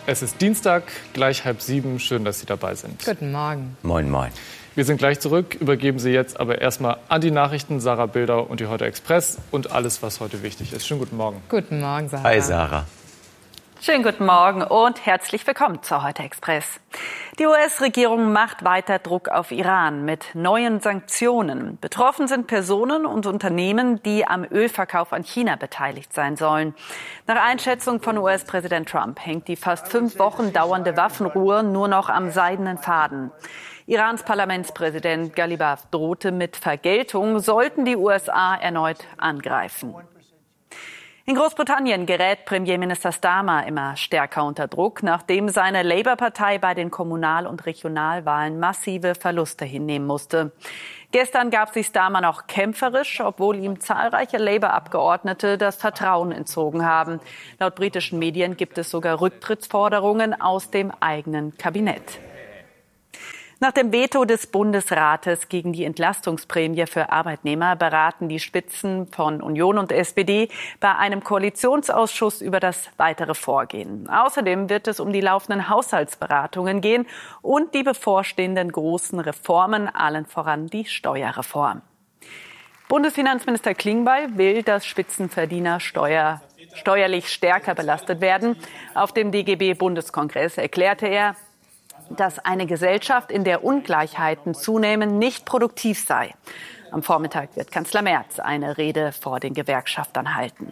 Es ist Dienstag, gleich 6:30. Schön, dass Sie dabei sind. Guten Morgen. Moin, moin. Wir sind gleich zurück, übergeben Sie jetzt aber erstmal an die Nachrichten, Sarah Bilder und die Heute Express und alles, was heute wichtig ist. Schönen guten Morgen. Guten Morgen, Sarah. Hi, Sarah. Schönen guten Morgen und herzlich willkommen zur Heute Express. Die US-Regierung macht weiter Druck auf Iran mit neuen Sanktionen. Betroffen sind Personen und Unternehmen, die am Ölverkauf an China beteiligt sein sollen. Nach Einschätzung von US-Präsident Trump hängt die fast 5 Wochen dauernde Waffenruhe nur noch am seidenen Faden. Irans Parlamentspräsident Ghalibaf drohte mit Vergeltung, sollten die USA erneut angreifen. In Großbritannien gerät Premierminister Starmer immer stärker unter Druck, nachdem seine Labour-Partei bei den Kommunal- und Regionalwahlen massive Verluste hinnehmen musste. Gestern gab sich Starmer noch kämpferisch, obwohl ihm zahlreiche Labour-Abgeordnete das Vertrauen entzogen haben. Laut britischen Medien gibt es sogar Rücktrittsforderungen aus dem eigenen Kabinett. Nach dem Veto des Bundesrates gegen die Entlastungsprämie für Arbeitnehmer beraten die Spitzen von Union und SPD bei einem Koalitionsausschuss über das weitere Vorgehen. Außerdem wird es um die laufenden Haushaltsberatungen gehen und die bevorstehenden großen Reformen, allen voran die Steuerreform. Bundesfinanzminister Klingbeil will, dass Spitzenverdiener steuerlich stärker belastet werden. Auf dem DGB-Bundeskongress erklärte er, dass eine Gesellschaft, in der Ungleichheiten zunehmen, nicht produktiv sei. Am Vormittag wird Kanzler Merz eine Rede vor den Gewerkschaftern halten.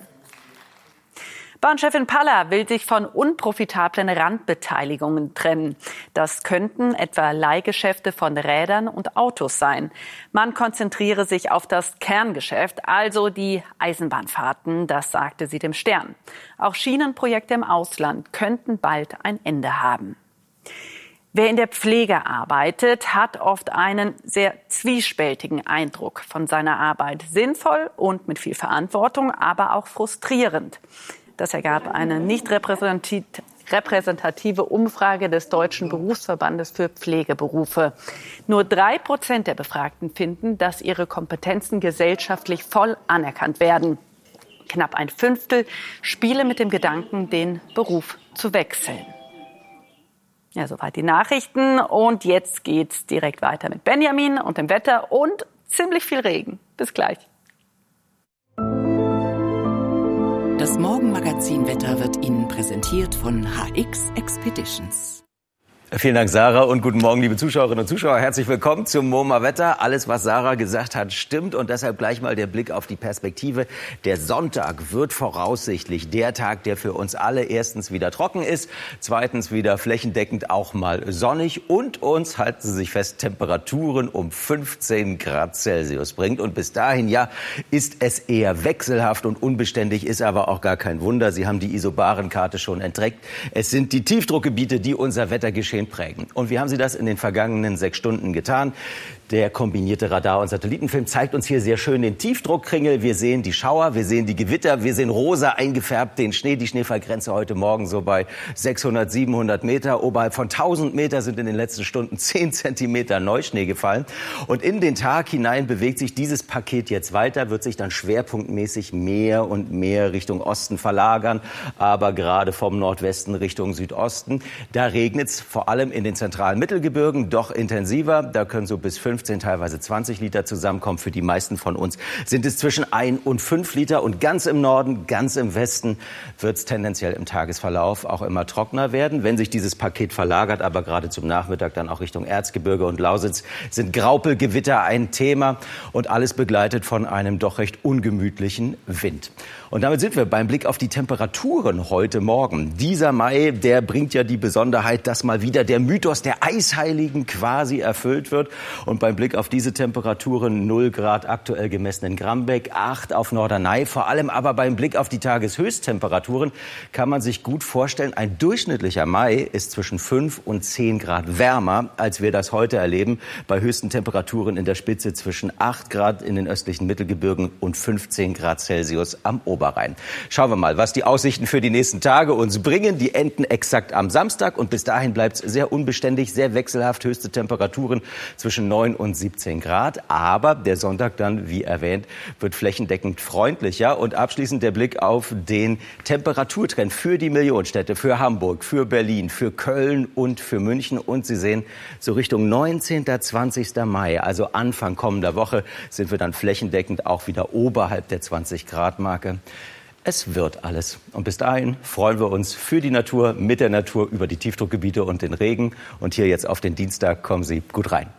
Bahnchefin Palla will sich von unprofitablen Randbeteiligungen trennen. Das könnten etwa Leihgeschäfte von Rädern und Autos sein. Man konzentriere sich auf das Kerngeschäft, also die Eisenbahnfahrten, das sagte sie dem Stern. Auch Schienenprojekte im Ausland könnten bald ein Ende haben. Wer in der Pflege arbeitet, hat oft einen sehr zwiespältigen Eindruck von seiner Arbeit. Sinnvoll und mit viel Verantwortung, aber auch frustrierend. Das ergab eine nicht repräsentative Umfrage des Deutschen Berufsverbandes für Pflegeberufe. Nur 3% der Befragten finden, dass ihre Kompetenzen gesellschaftlich voll anerkannt werden. Knapp ein Fünftel spiele mit dem Gedanken, den Beruf zu wechseln. Ja, soweit die Nachrichten. Und jetzt geht's direkt weiter mit Benjamin und dem Wetter und ziemlich viel Regen. Bis gleich. Das Morgenmagazin-Wetter wird Ihnen präsentiert von HX Expeditions. Vielen Dank, Sarah, und guten Morgen, liebe Zuschauerinnen und Zuschauer. Herzlich willkommen zum MoMA Wetter. Alles, was Sarah gesagt hat, stimmt, und deshalb gleich mal der Blick auf die Perspektive. Der Sonntag wird voraussichtlich der Tag, der für uns alle erstens wieder trocken ist, zweitens wieder flächendeckend auch mal sonnig und uns, halten Sie sich fest, Temperaturen um 15 Grad Celsius bringt. Und bis dahin, ja, ist es eher wechselhaft und unbeständig, ist aber auch gar kein Wunder. Sie haben die Isobarenkarte schon entdeckt. Es sind die Tiefdruckgebiete, die unser Wettergeschehen prägen. Und wie haben Sie das in den vergangenen 6 Stunden getan? Der kombinierte Radar- und Satellitenfilm zeigt uns hier sehr schön den Tiefdruckkringel. Wir sehen die Schauer, wir sehen die Gewitter, wir sehen rosa eingefärbt den Schnee. Die Schneefallgrenze heute Morgen so bei 600, 700 Meter. Oberhalb von 1000 Meter sind in den letzten Stunden 10 Zentimeter Neuschnee gefallen. Und in den Tag hinein bewegt sich dieses Paket jetzt weiter, wird sich dann schwerpunktmäßig mehr und mehr Richtung Osten verlagern, aber gerade vom Nordwesten Richtung Südosten. Da regnet es vor allem in den zentralen Mittelgebirgen doch intensiver. Da können so bis 15, teilweise 20 Liter zusammenkommen. Für die meisten von uns sind es zwischen 1 und 5 Liter. Und ganz im Norden, ganz im Westen wird es tendenziell im Tagesverlauf auch immer trockener werden. Wenn sich dieses Paket verlagert, aber gerade zum Nachmittag dann auch Richtung Erzgebirge und Lausitz, sind Graupelgewitter ein Thema. Und alles begleitet von einem doch recht ungemütlichen Wind. Und damit sind wir beim Blick auf die Temperaturen heute Morgen. Dieser Mai, der bringt ja die Besonderheit, dass mal wieder der Mythos der Eisheiligen quasi erfüllt wird. Und beim Blick auf diese Temperaturen, 0 Grad aktuell gemessen in Grambeck, 8 auf Norderney, vor allem aber beim Blick auf die Tageshöchsttemperaturen kann man sich gut vorstellen, ein durchschnittlicher Mai ist zwischen 5 und 10 Grad wärmer, als wir das heute erleben, bei höchsten Temperaturen in der Spitze zwischen 8 Grad in den östlichen Mittelgebirgen und 15 Grad Celsius am Oberrhein. Schauen wir mal, was die Aussichten für die nächsten Tage uns bringen. Die enden exakt am Samstag und bis dahin bleibt es sehr unbeständig, sehr wechselhaft, höchste Temperaturen zwischen 9 und 17 Grad. Aber der Sonntag dann, wie erwähnt, wird flächendeckend freundlicher. Und abschließend der Blick auf den Temperaturtrend für die Millionenstädte, für Hamburg, für Berlin, für Köln und für München. Und Sie sehen, so Richtung 19. 20. Mai, also Anfang kommender Woche, sind wir dann flächendeckend auch wieder oberhalb der 20-Grad-Marke. Es wird alles. Und bis dahin freuen wir uns für die Natur, mit der Natur, über die Tiefdruckgebiete und den Regen. Und hier jetzt auf den Dienstag, kommen Sie gut rein.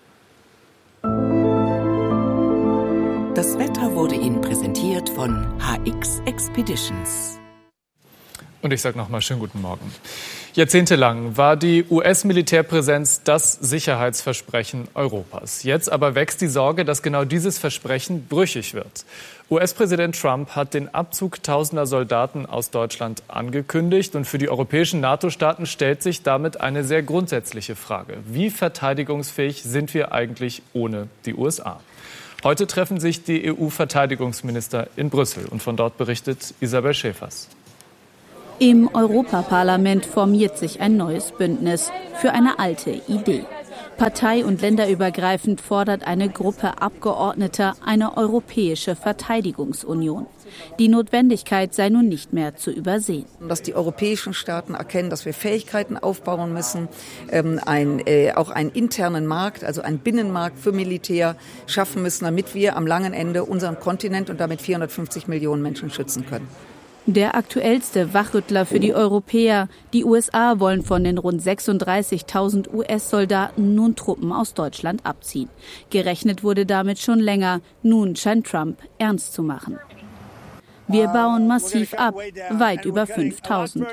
Das Wetter wurde Ihnen präsentiert von HX Expeditions. Und ich sage nochmal schönen guten Morgen. Jahrzehntelang war die US-Militärpräsenz das Sicherheitsversprechen Europas. Jetzt aber wächst die Sorge, dass genau dieses Versprechen brüchig wird. US-Präsident Trump hat den Abzug tausender Soldaten aus Deutschland angekündigt. Und für die europäischen NATO-Staaten stellt sich damit eine sehr grundsätzliche Frage. Wie verteidigungsfähig sind wir eigentlich ohne die USA? Heute treffen sich die EU-Verteidigungsminister in Brüssel. Und von dort berichtet Isabel Schäfers. Im Europaparlament formiert sich ein neues Bündnis für eine alte Idee. Partei- und länderübergreifend fordert eine Gruppe Abgeordneter eine europäische Verteidigungsunion. Die Notwendigkeit sei nun nicht mehr zu übersehen. Dass die europäischen Staaten erkennen, dass wir Fähigkeiten aufbauen müssen, auch einen internen Markt, also einen Binnenmarkt für Militär schaffen müssen, damit wir am langen Ende unseren Kontinent und damit 450 Millionen Menschen schützen können. Der aktuellste Wachrüttler für die Europäer. Die USA wollen von den rund 36.000 US-Soldaten nun Truppen aus Deutschland abziehen. Gerechnet wurde damit schon länger. Nun scheint Trump ernst zu machen. Wir bauen massiv ab, weit über 5.000.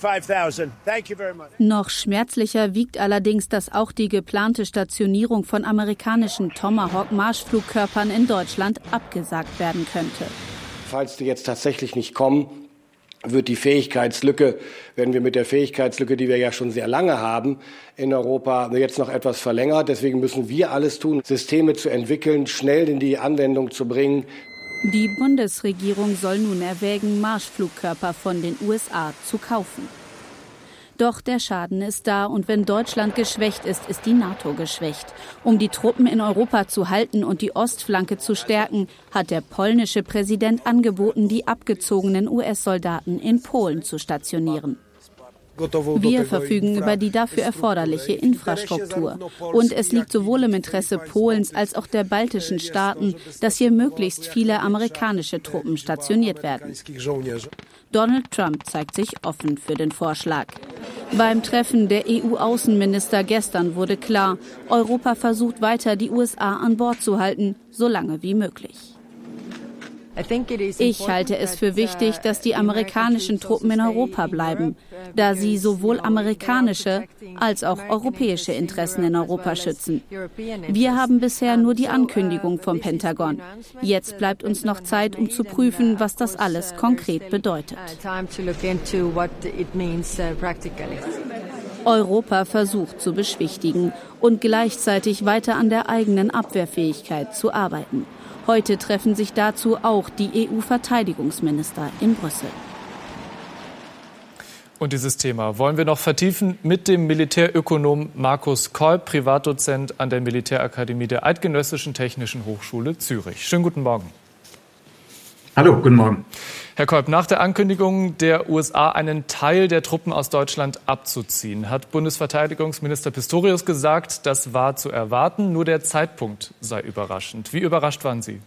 Noch schmerzlicher wiegt allerdings, dass auch die geplante Stationierung von amerikanischen Tomahawk-Marschflugkörpern in Deutschland abgesagt werden könnte. Falls die jetzt tatsächlich nicht kommen, werden wir mit der Fähigkeitslücke, die wir ja schon sehr lange haben in Europa, jetzt noch etwas verlängert. Deswegen müssen wir alles tun, Systeme zu entwickeln, schnell in die Anwendung zu bringen. Die Bundesregierung soll nun erwägen, Marschflugkörper von den USA zu kaufen. Doch der Schaden ist da und wenn Deutschland geschwächt ist, ist die NATO geschwächt. Um die Truppen in Europa zu halten und die Ostflanke zu stärken, hat der polnische Präsident angeboten, die abgezogenen US-Soldaten in Polen zu stationieren. Wir verfügen über die dafür erforderliche Infrastruktur. Und es liegt sowohl im Interesse Polens als auch der baltischen Staaten, dass hier möglichst viele amerikanische Truppen stationiert werden. Donald Trump zeigt sich offen für den Vorschlag. Beim Treffen der EU-Außenminister gestern wurde klar, Europa versucht weiter, die USA an Bord zu halten, so lange wie möglich. Ich halte es für wichtig, dass die amerikanischen Truppen in Europa bleiben, da sie sowohl amerikanische als auch europäische Interessen in Europa schützen. Wir haben bisher nur die Ankündigung vom Pentagon. Jetzt bleibt uns noch Zeit, um zu prüfen, was das alles konkret bedeutet. Europa versucht zu beschwichtigen und gleichzeitig weiter an der eigenen Abwehrfähigkeit zu arbeiten. Heute treffen sich dazu auch die EU-Verteidigungsminister in Brüssel. Und dieses Thema wollen wir noch vertiefen mit dem Militärökonom Markus Kolb, Privatdozent an der Militärakademie der Eidgenössischen Technischen Hochschule Zürich. Schönen guten Morgen. Hallo, guten Morgen. Herr Kolb, nach der Ankündigung der USA, einen Teil der Truppen aus Deutschland abzuziehen, hat Bundesverteidigungsminister Pistorius gesagt, das war zu erwarten, nur der Zeitpunkt sei überraschend. Wie überrascht waren Sie?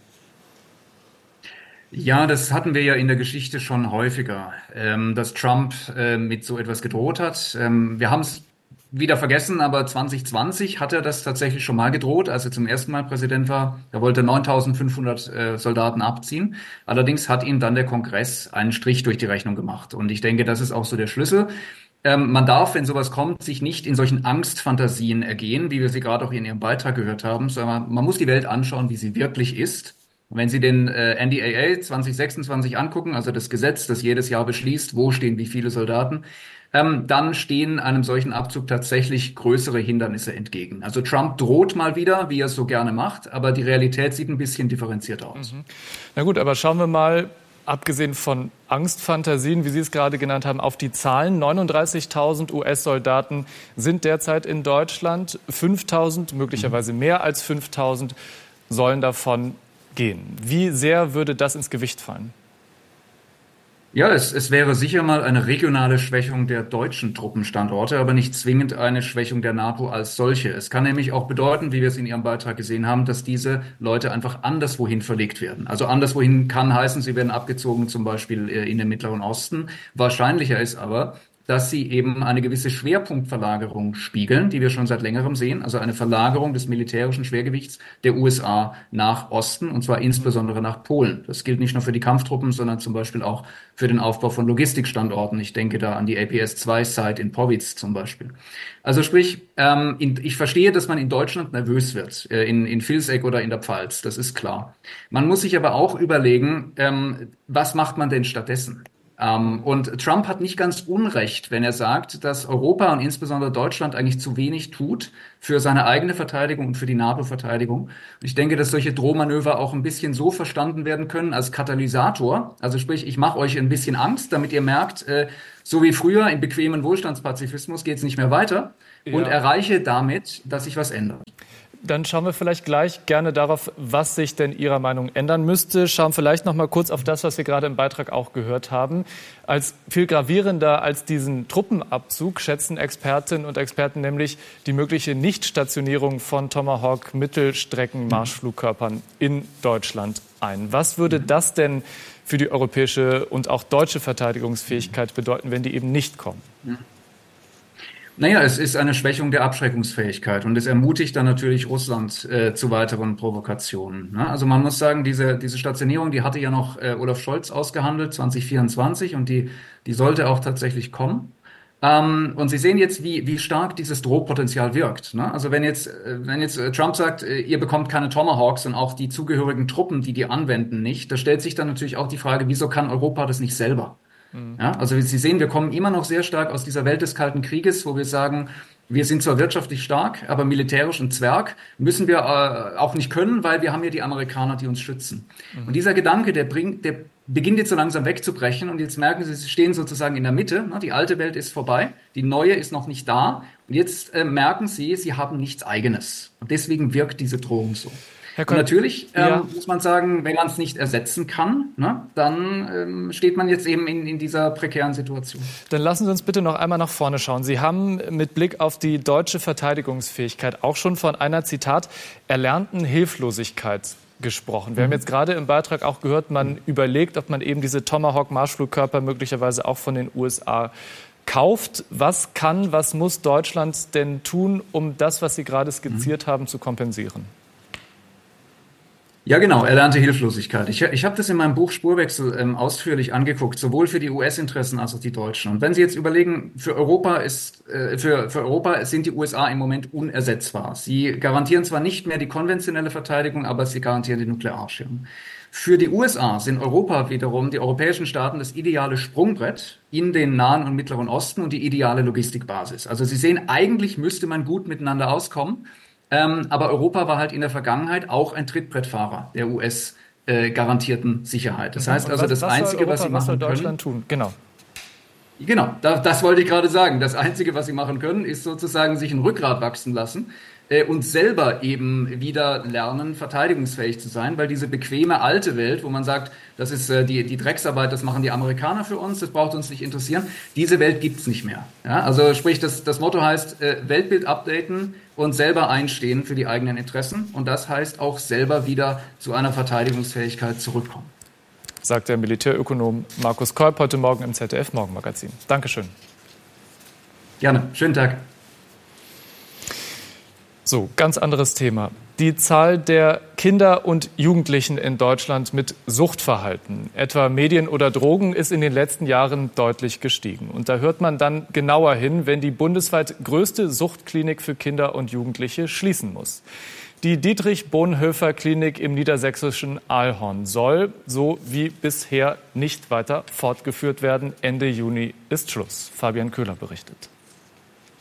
Ja, das hatten wir ja in der Geschichte schon häufiger, dass Trump mit so etwas gedroht hat. Wir haben es wieder vergessen, aber 2020 hat er das tatsächlich schon mal gedroht, als er zum ersten Mal Präsident war. Er wollte 9.500 Soldaten abziehen. Allerdings hat ihm dann der Kongress einen Strich durch die Rechnung gemacht. Und ich denke, das ist auch so der Schlüssel. Man darf, wenn sowas kommt, sich nicht in solchen Angstfantasien ergehen, wie wir sie gerade auch in Ihrem Beitrag gehört haben, sondern man muss die Welt anschauen, wie sie wirklich ist. Und wenn Sie den NDAA 2026 angucken, also das Gesetz, das jedes Jahr beschließt, wo stehen wie viele Soldaten, dann stehen einem solchen Abzug tatsächlich größere Hindernisse entgegen. Also Trump droht mal wieder, wie er es so gerne macht, aber die Realität sieht ein bisschen differenziert aus. Na gut, aber schauen wir mal abgesehen von Angstfantasien, wie Sie es gerade genannt haben, auf die Zahlen. 39.000 US-Soldaten sind derzeit in Deutschland. 5.000, möglicherweise mehr als 5.000, sollen davon gehen. Wie sehr würde das ins Gewicht fallen? Ja, es wäre sicher mal eine regionale Schwächung der deutschen Truppenstandorte, aber nicht zwingend eine Schwächung der NATO als solche. Es kann nämlich auch bedeuten, wie wir es in Ihrem Beitrag gesehen haben, dass diese Leute einfach anderswohin verlegt werden. Also anderswohin kann heißen, sie werden abgezogen, zum Beispiel in den Mittleren Osten. Wahrscheinlicher ist aber, dass sie eben eine gewisse Schwerpunktverlagerung spiegeln, die wir schon seit längerem sehen, also eine Verlagerung des militärischen Schwergewichts der USA nach Osten, und zwar insbesondere nach Polen. Das gilt nicht nur für die Kampftruppen, sondern zum Beispiel auch für den Aufbau von Logistikstandorten. Ich denke da an die APS-2-Site in Powitz zum Beispiel. Also sprich, ich verstehe, dass man in Deutschland nervös wird, in Vilseck oder in der Pfalz, das ist klar. Man muss sich aber auch überlegen, was macht man denn stattdessen? Und Trump hat nicht ganz Unrecht, wenn er sagt, dass Europa und insbesondere Deutschland eigentlich zu wenig tut für seine eigene Verteidigung und für die NATO-Verteidigung. Und ich denke, dass solche Drohmanöver auch ein bisschen so verstanden werden können als Katalysator. Also sprich, ich mache euch ein bisschen Angst, damit ihr merkt, so wie früher im bequemen Wohlstandspazifismus geht es nicht mehr weiter und erreiche damit, dass sich was ändert. Dann schauen wir vielleicht gleich gerne darauf, was sich denn Ihrer Meinung ändern müsste. Schauen vielleicht noch mal kurz auf das, was wir gerade im Beitrag auch gehört haben. Als viel gravierender als diesen Truppenabzug schätzen Expertinnen und Experten nämlich die mögliche Nichtstationierung von Tomahawk-Mittelstrecken-Marschflugkörpern in Deutschland ein. Was würde das denn für die europäische und auch deutsche Verteidigungsfähigkeit bedeuten, wenn die eben nicht kommen? Naja, es ist eine Schwächung der Abschreckungsfähigkeit und es ermutigt dann natürlich Russland zu weiteren Provokationen. Ne? Also man muss sagen, diese Stationierung, die hatte ja noch Olaf Scholz ausgehandelt, 2024, und die sollte auch tatsächlich kommen. Und Sie sehen jetzt, wie stark dieses Drohpotenzial wirkt. Ne? Also wenn jetzt Trump sagt, ihr bekommt keine Tomahawks und auch die zugehörigen Truppen, die anwenden, nicht, da stellt sich dann natürlich auch die Frage, wieso kann Europa das nicht selber? Ja, also wie Sie sehen, wir kommen immer noch sehr stark aus dieser Welt des Kalten Krieges, wo wir sagen, wir sind zwar wirtschaftlich stark, aber militärisch ein Zwerg müssen wir auch nicht können, weil wir haben ja die Amerikaner, die uns schützen. Und dieser Gedanke, der beginnt jetzt so langsam wegzubrechen, und jetzt merken Sie stehen sozusagen in der Mitte. Die alte Welt ist vorbei, die neue ist noch nicht da, und jetzt merken Sie haben nichts Eigenes. Und deswegen wirkt diese Drohung so. Und natürlich muss man sagen, wenn man es nicht ersetzen kann, ne, dann steht man jetzt eben in dieser prekären Situation. Dann lassen Sie uns bitte noch einmal nach vorne schauen. Sie haben mit Blick auf die deutsche Verteidigungsfähigkeit auch schon von einer, Zitat, erlernten Hilflosigkeit gesprochen. Wir haben jetzt gerade im Beitrag auch gehört, man überlegt, ob man eben diese Tomahawk-Marschflugkörper möglicherweise auch von den USA kauft. Was muss Deutschland denn tun, um das, was Sie gerade skizziert haben, zu kompensieren? Ja, genau, erlernte Hilflosigkeit. Ich habe das in meinem Buch Spurwechsel ausführlich angeguckt, sowohl für die US-Interessen als auch die Deutschen. Und wenn Sie jetzt überlegen, für Europa sind die USA im Moment unersetzbar. Sie garantieren zwar nicht mehr die konventionelle Verteidigung, aber sie garantieren die Nuklearschirm. Für die USA sind Europa wiederum, die europäischen Staaten, das ideale Sprungbrett in den Nahen und Mittleren Osten und die ideale Logistikbasis. Also Sie sehen, eigentlich müsste man gut miteinander auskommen. Aber Europa war halt in der Vergangenheit auch ein Trittbrettfahrer der US-garantierten Sicherheit. Das heißt also, das Einzige, was sie machen können... Was soll Deutschland tun? Genau, das wollte ich gerade sagen. Das Einzige, was sie machen können, ist sozusagen sich ein Rückgrat wachsen lassen und selber eben wieder lernen, verteidigungsfähig zu sein, weil diese bequeme alte Welt, wo man sagt, das ist die Drecksarbeit, das machen die Amerikaner für uns, das braucht uns nicht interessieren, diese Welt gibt's nicht mehr. Ja, also sprich, das Motto heißt, Weltbild updaten und selber einstehen für die eigenen Interessen, und das heißt auch selber wieder zu einer Verteidigungsfähigkeit zurückkommen. Sagt der Militärökonom Markus Kolb heute Morgen im ZDF-Morgenmagazin. Dankeschön. Gerne. Schönen Tag. So, ganz anderes Thema. Die Zahl der Kinder und Jugendlichen in Deutschland mit Suchtverhalten, etwa Medien oder Drogen, ist in den letzten Jahren deutlich gestiegen. Und da hört man dann genauer hin, wenn die bundesweit größte Suchtklinik für Kinder und Jugendliche schließen muss. Die Dietrich-Bonhoeffer-Klinik im niedersächsischen Aalhorn soll, so wie bisher, nicht weiter fortgeführt werden. Ende Juni ist Schluss. Fabian Köhler berichtet.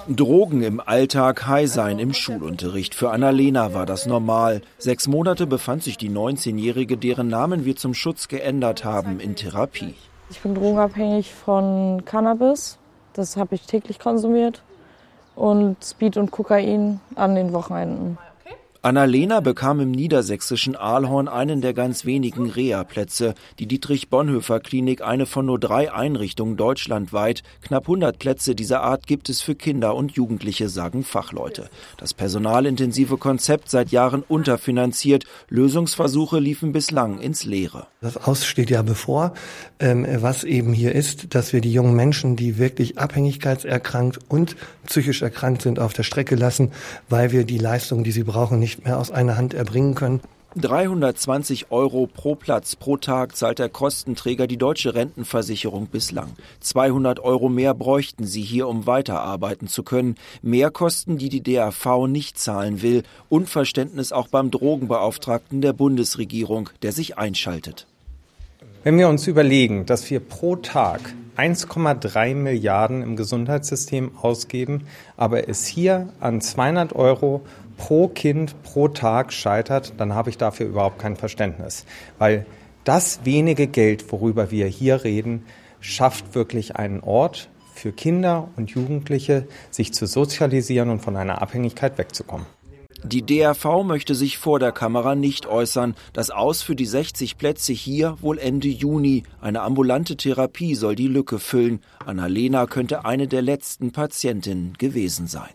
Drogen im Alltag, High sein im Schulunterricht. Für Annalena war das normal. 6 Monate befand sich die 19-Jährige, deren Namen wir zum Schutz geändert haben, in Therapie. Ich bin drogenabhängig von Cannabis. Das habe ich täglich konsumiert. Und Speed und Kokain an den Wochenenden. Annalena bekam im niedersächsischen Ahlhorn einen der ganz wenigen Reha-Plätze. Die Dietrich-Bonhoeffer-Klinik, eine von nur 3 Einrichtungen deutschlandweit. Knapp 100 Plätze dieser Art gibt es für Kinder und Jugendliche, sagen Fachleute. Das personalintensive Konzept seit Jahren unterfinanziert. Lösungsversuche liefen bislang ins Leere. Das Aus steht ja bevor. Was eben hier ist, dass wir die jungen Menschen, die wirklich abhängigkeitserkrankt und psychisch erkrankt sind, auf der Strecke lassen, weil wir die Leistungen, die sie brauchen, nicht mehr aus einer Hand erbringen können. 320 € pro Platz pro Tag zahlt der Kostenträger, die Deutsche Rentenversicherung, bislang. 200 € mehr bräuchten sie hier, um weiterarbeiten zu können. Mehrkosten, die die DAV nicht zahlen will. Unverständnis auch beim Drogenbeauftragten der Bundesregierung, der sich einschaltet. Wenn wir uns überlegen, dass wir pro Tag 1,3 Milliarden im Gesundheitssystem ausgeben, aber es hier an 200 € pro Kind pro Tag scheitert, dann habe ich dafür überhaupt kein Verständnis. Weil das wenige Geld, worüber wir hier reden, schafft wirklich einen Ort für Kinder und Jugendliche, sich zu sozialisieren und von einer Abhängigkeit wegzukommen. Die DAV möchte sich vor der Kamera nicht äußern. Das Aus für die 60 Plätze hier wohl Ende Juni. Eine ambulante Therapie soll die Lücke füllen. Annalena könnte eine der letzten Patientinnen gewesen sein.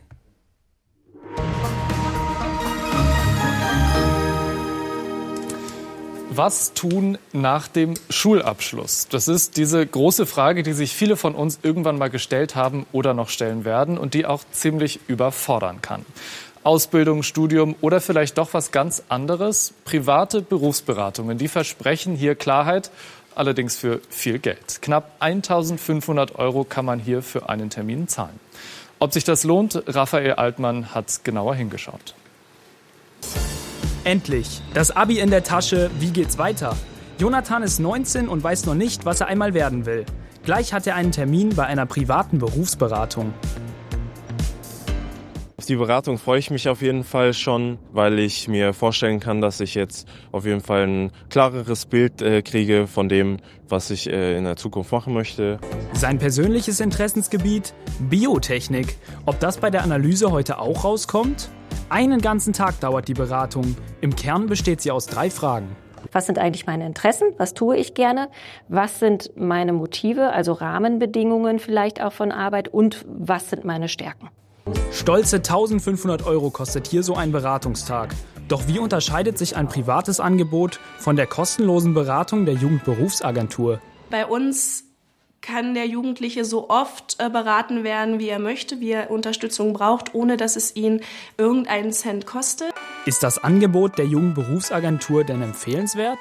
Was tun nach dem Schulabschluss? Das ist diese große Frage, die sich viele von uns irgendwann mal gestellt haben oder noch stellen werden und die auch ziemlich überfordern kann. Ausbildung, Studium oder vielleicht doch was ganz anderes? Private Berufsberatungen, die versprechen hier Klarheit, allerdings für viel Geld. Knapp 1.500 € kann man hier für einen Termin zahlen. Ob sich das lohnt, Raphael Altmann hat genauer hingeschaut. Endlich, das Abi in der Tasche, wie geht's weiter? Jonathan ist 19 und weiß noch nicht, was er einmal werden will. Gleich hat er einen Termin bei einer privaten Berufsberatung. Auf die Beratung freue ich mich auf jeden Fall schon, weil ich mir vorstellen kann, dass ich jetzt auf jeden Fall ein klareres Bild kriege von dem, was ich in der Zukunft machen möchte. Sein persönliches Interessensgebiet? Biotechnik. Ob das bei der Analyse heute auch rauskommt? Einen ganzen Tag dauert die Beratung. Im Kern besteht sie aus 3 Fragen. Was sind eigentlich meine Interessen? Was tue ich gerne? Was sind meine Motive, also Rahmenbedingungen vielleicht auch von Arbeit? Und was sind meine Stärken? Stolze 1.500 € kostet hier so ein Beratungstag. Doch wie unterscheidet sich ein privates Angebot von der kostenlosen Beratung der Jugendberufsagentur? Bei uns kann der Jugendliche so oft beraten werden, wie er möchte, wie er Unterstützung braucht, ohne dass es ihn irgendeinen Cent kostet. Ist das Angebot der Jugendberufsagentur denn empfehlenswert?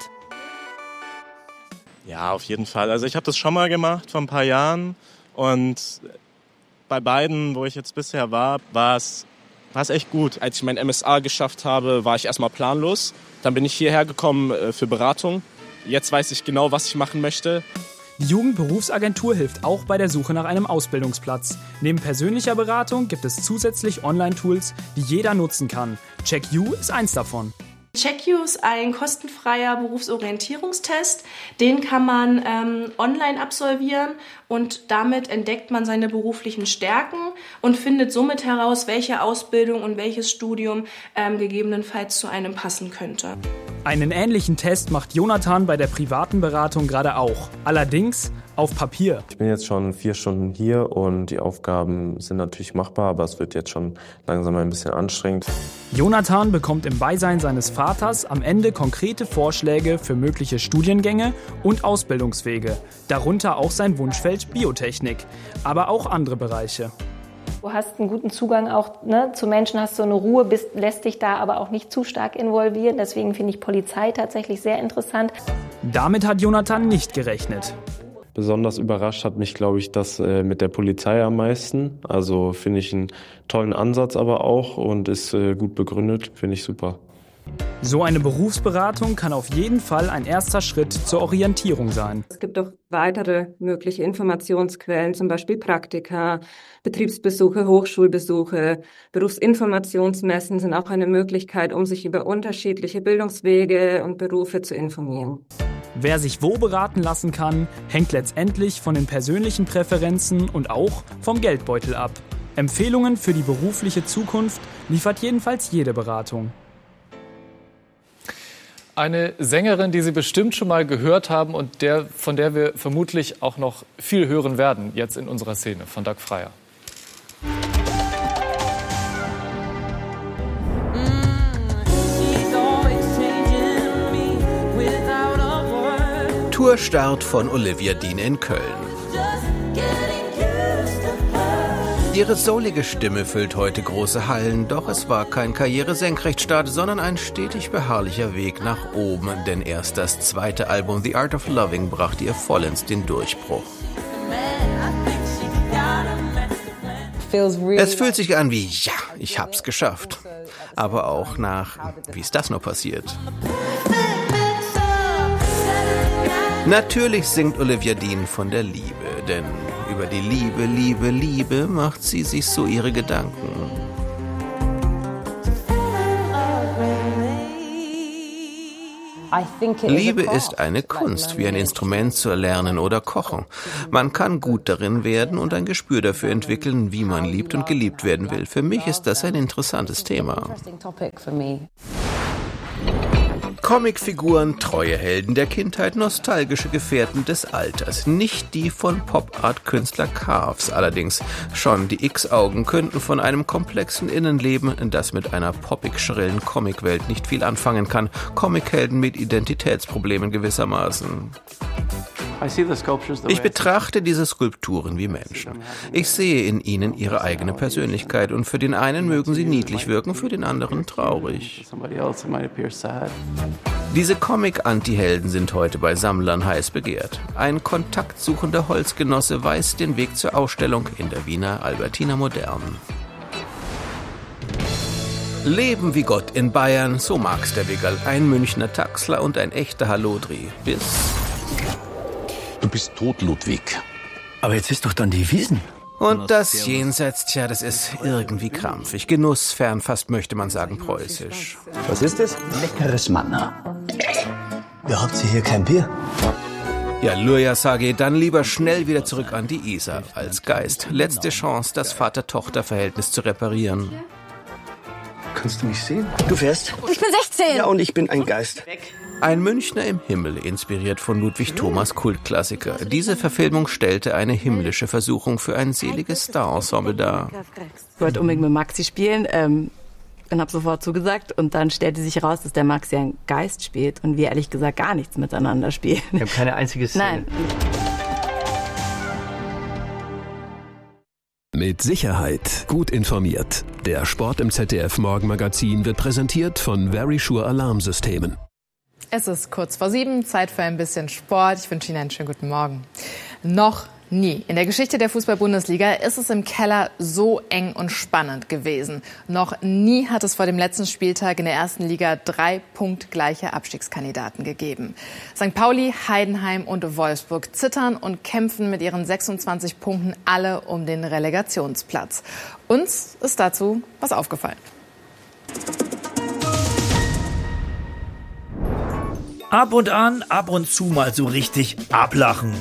Ja, auf jeden Fall. Also ich habe das schon mal gemacht vor ein paar Jahren und bei beiden, wo ich jetzt bisher war es echt gut. Als ich mein MSA geschafft habe, war ich erstmal planlos. Dann bin ich hierher gekommen für Beratung. Jetzt weiß ich genau, was ich machen möchte. Die Jugendberufsagentur hilft auch bei der Suche nach einem Ausbildungsplatz. Neben persönlicher Beratung gibt es zusätzlich Online-Tools, die jeder nutzen kann. CheckU ist eins davon. CheckU ist ein kostenfreier Berufsorientierungstest. Den kann man online absolvieren und damit entdeckt man seine beruflichen Stärken und findet somit heraus, welche Ausbildung und welches Studium gegebenenfalls zu einem passen könnte. Einen ähnlichen Test macht Jonathan bei der privaten Beratung gerade auch. Allerdings auf Papier. Ich bin jetzt schon 4 Stunden hier und die Aufgaben sind natürlich machbar, aber es wird jetzt schon langsam ein bisschen anstrengend. Jonathan bekommt im Beisein seines Vaters am Ende konkrete Vorschläge für mögliche Studiengänge und Ausbildungswege. Darunter auch sein Wunschfeld Biotechnik, aber auch andere Bereiche. Du hast einen guten Zugang auch zu Menschen, hast so eine Ruhe, lässt dich da aber auch nicht zu stark involvieren. Deswegen finde ich Polizei tatsächlich sehr interessant. Damit hat Jonathan nicht gerechnet. Besonders überrascht hat mich, glaube ich, das mit der Polizei am meisten. Also finde ich einen tollen Ansatz aber auch und ist gut begründet, finde ich super. So eine Berufsberatung kann auf jeden Fall ein erster Schritt zur Orientierung sein. Es gibt auch weitere mögliche Informationsquellen, zum Beispiel Praktika, Betriebsbesuche, Hochschulbesuche, Berufsinformationsmessen sind auch eine Möglichkeit, um sich über unterschiedliche Bildungswege und Berufe zu informieren. Wer sich wo beraten lassen kann, hängt letztendlich von den persönlichen Präferenzen und auch vom Geldbeutel ab. Empfehlungen für die berufliche Zukunft liefert jedenfalls jede Beratung. Eine Sängerin, die Sie bestimmt schon mal gehört haben und von der wir vermutlich auch noch viel hören werden, jetzt in unserer Szene, von Dag Freier. Tourstart von Olivia Dean in Köln. Ihre soulige Stimme füllt heute große Hallen, doch es war kein Karrieresenkrechtstart, sondern ein stetig beharrlicher Weg nach oben, denn erst das zweite Album The Art of Loving brachte ihr vollends den Durchbruch. Es fühlt sich an wie, ja, ich hab's geschafft. Aber auch nach, wie ist das nur passiert? Natürlich singt Olivia Dean von der Liebe, denn über die Liebe, Liebe, Liebe macht sie sich so ihre Gedanken. Liebe ist eine Kunst, wie ein Instrument zu erlernen oder kochen. Man kann gut darin werden und ein Gespür dafür entwickeln, wie man liebt und geliebt werden will. Für mich ist das ein interessantes Thema. Comicfiguren, treue Helden der Kindheit, nostalgische Gefährten des Alters. Nicht die von Pop-Art-Künstler Carves allerdings. Schon die X-Augen könnten von einem komplexen Innenleben, das mit einer poppig-schrillen Comicwelt nicht viel anfangen kann. Comichelden mit Identitätsproblemen gewissermaßen. Ich betrachte diese Skulpturen wie Menschen. Ich sehe in ihnen ihre eigene Persönlichkeit und für den einen mögen sie niedlich wirken, für den anderen traurig. Diese Comic-Anti-Helden sind heute bei Sammlern heiß begehrt. Ein kontaktsuchender Holzgenosse weist den Weg zur Ausstellung in der Wiener Albertina Modern. Leben wie Gott in Bayern, so mag's der Wiggerl. Ein Münchner Taxler und ein echter Hallodri. Bis... Du bist tot, Ludwig. Aber jetzt ist doch dann die Wiesn. Und das Jenseits, tja, das ist irgendwie krampfig. Genussfern, fast möchte man sagen preußisch. Was ist das? Leckeres Manna. Ja, habt ihr hier kein Bier? Ja, Luja sage, dann lieber schnell wieder zurück an die Isar als Geist. Letzte Chance, das Vater-Tochter-Verhältnis zu reparieren. Kannst du mich sehen? Du fährst? Ich bin 16. Ja, und ich bin ein Geist. Ein Münchner im Himmel, inspiriert von Ludwig Thomas Kultklassiker. Diese Verfilmung stellte eine himmlische Versuchung für ein seliges Star-Ensemble dar. Ich wollte unbedingt mit Maxi spielen und habe sofort zugesagt. Und dann stellte sich heraus, dass der Maxi einen Geist spielt und wir ehrlich gesagt gar nichts miteinander spielen. Wir haben keine einzige Szene. Nein. Mit Sicherheit gut informiert. Der Sport im ZDF Morgenmagazin wird präsentiert von Verisure Alarmsystemen. Es ist kurz vor 7, Zeit für ein bisschen Sport. Ich wünsche Ihnen einen schönen guten Morgen. Noch nie in der Geschichte der Fußball-Bundesliga ist es im Keller so eng und spannend gewesen. Noch nie hat es vor dem letzten Spieltag in der ersten Liga 3 punktgleiche Abstiegskandidaten gegeben. St. Pauli, Heidenheim und Wolfsburg zittern und kämpfen mit ihren 26 Punkten alle um den Relegationsplatz. Uns ist dazu was aufgefallen. Ab und an, ab und zu mal so richtig ablachen.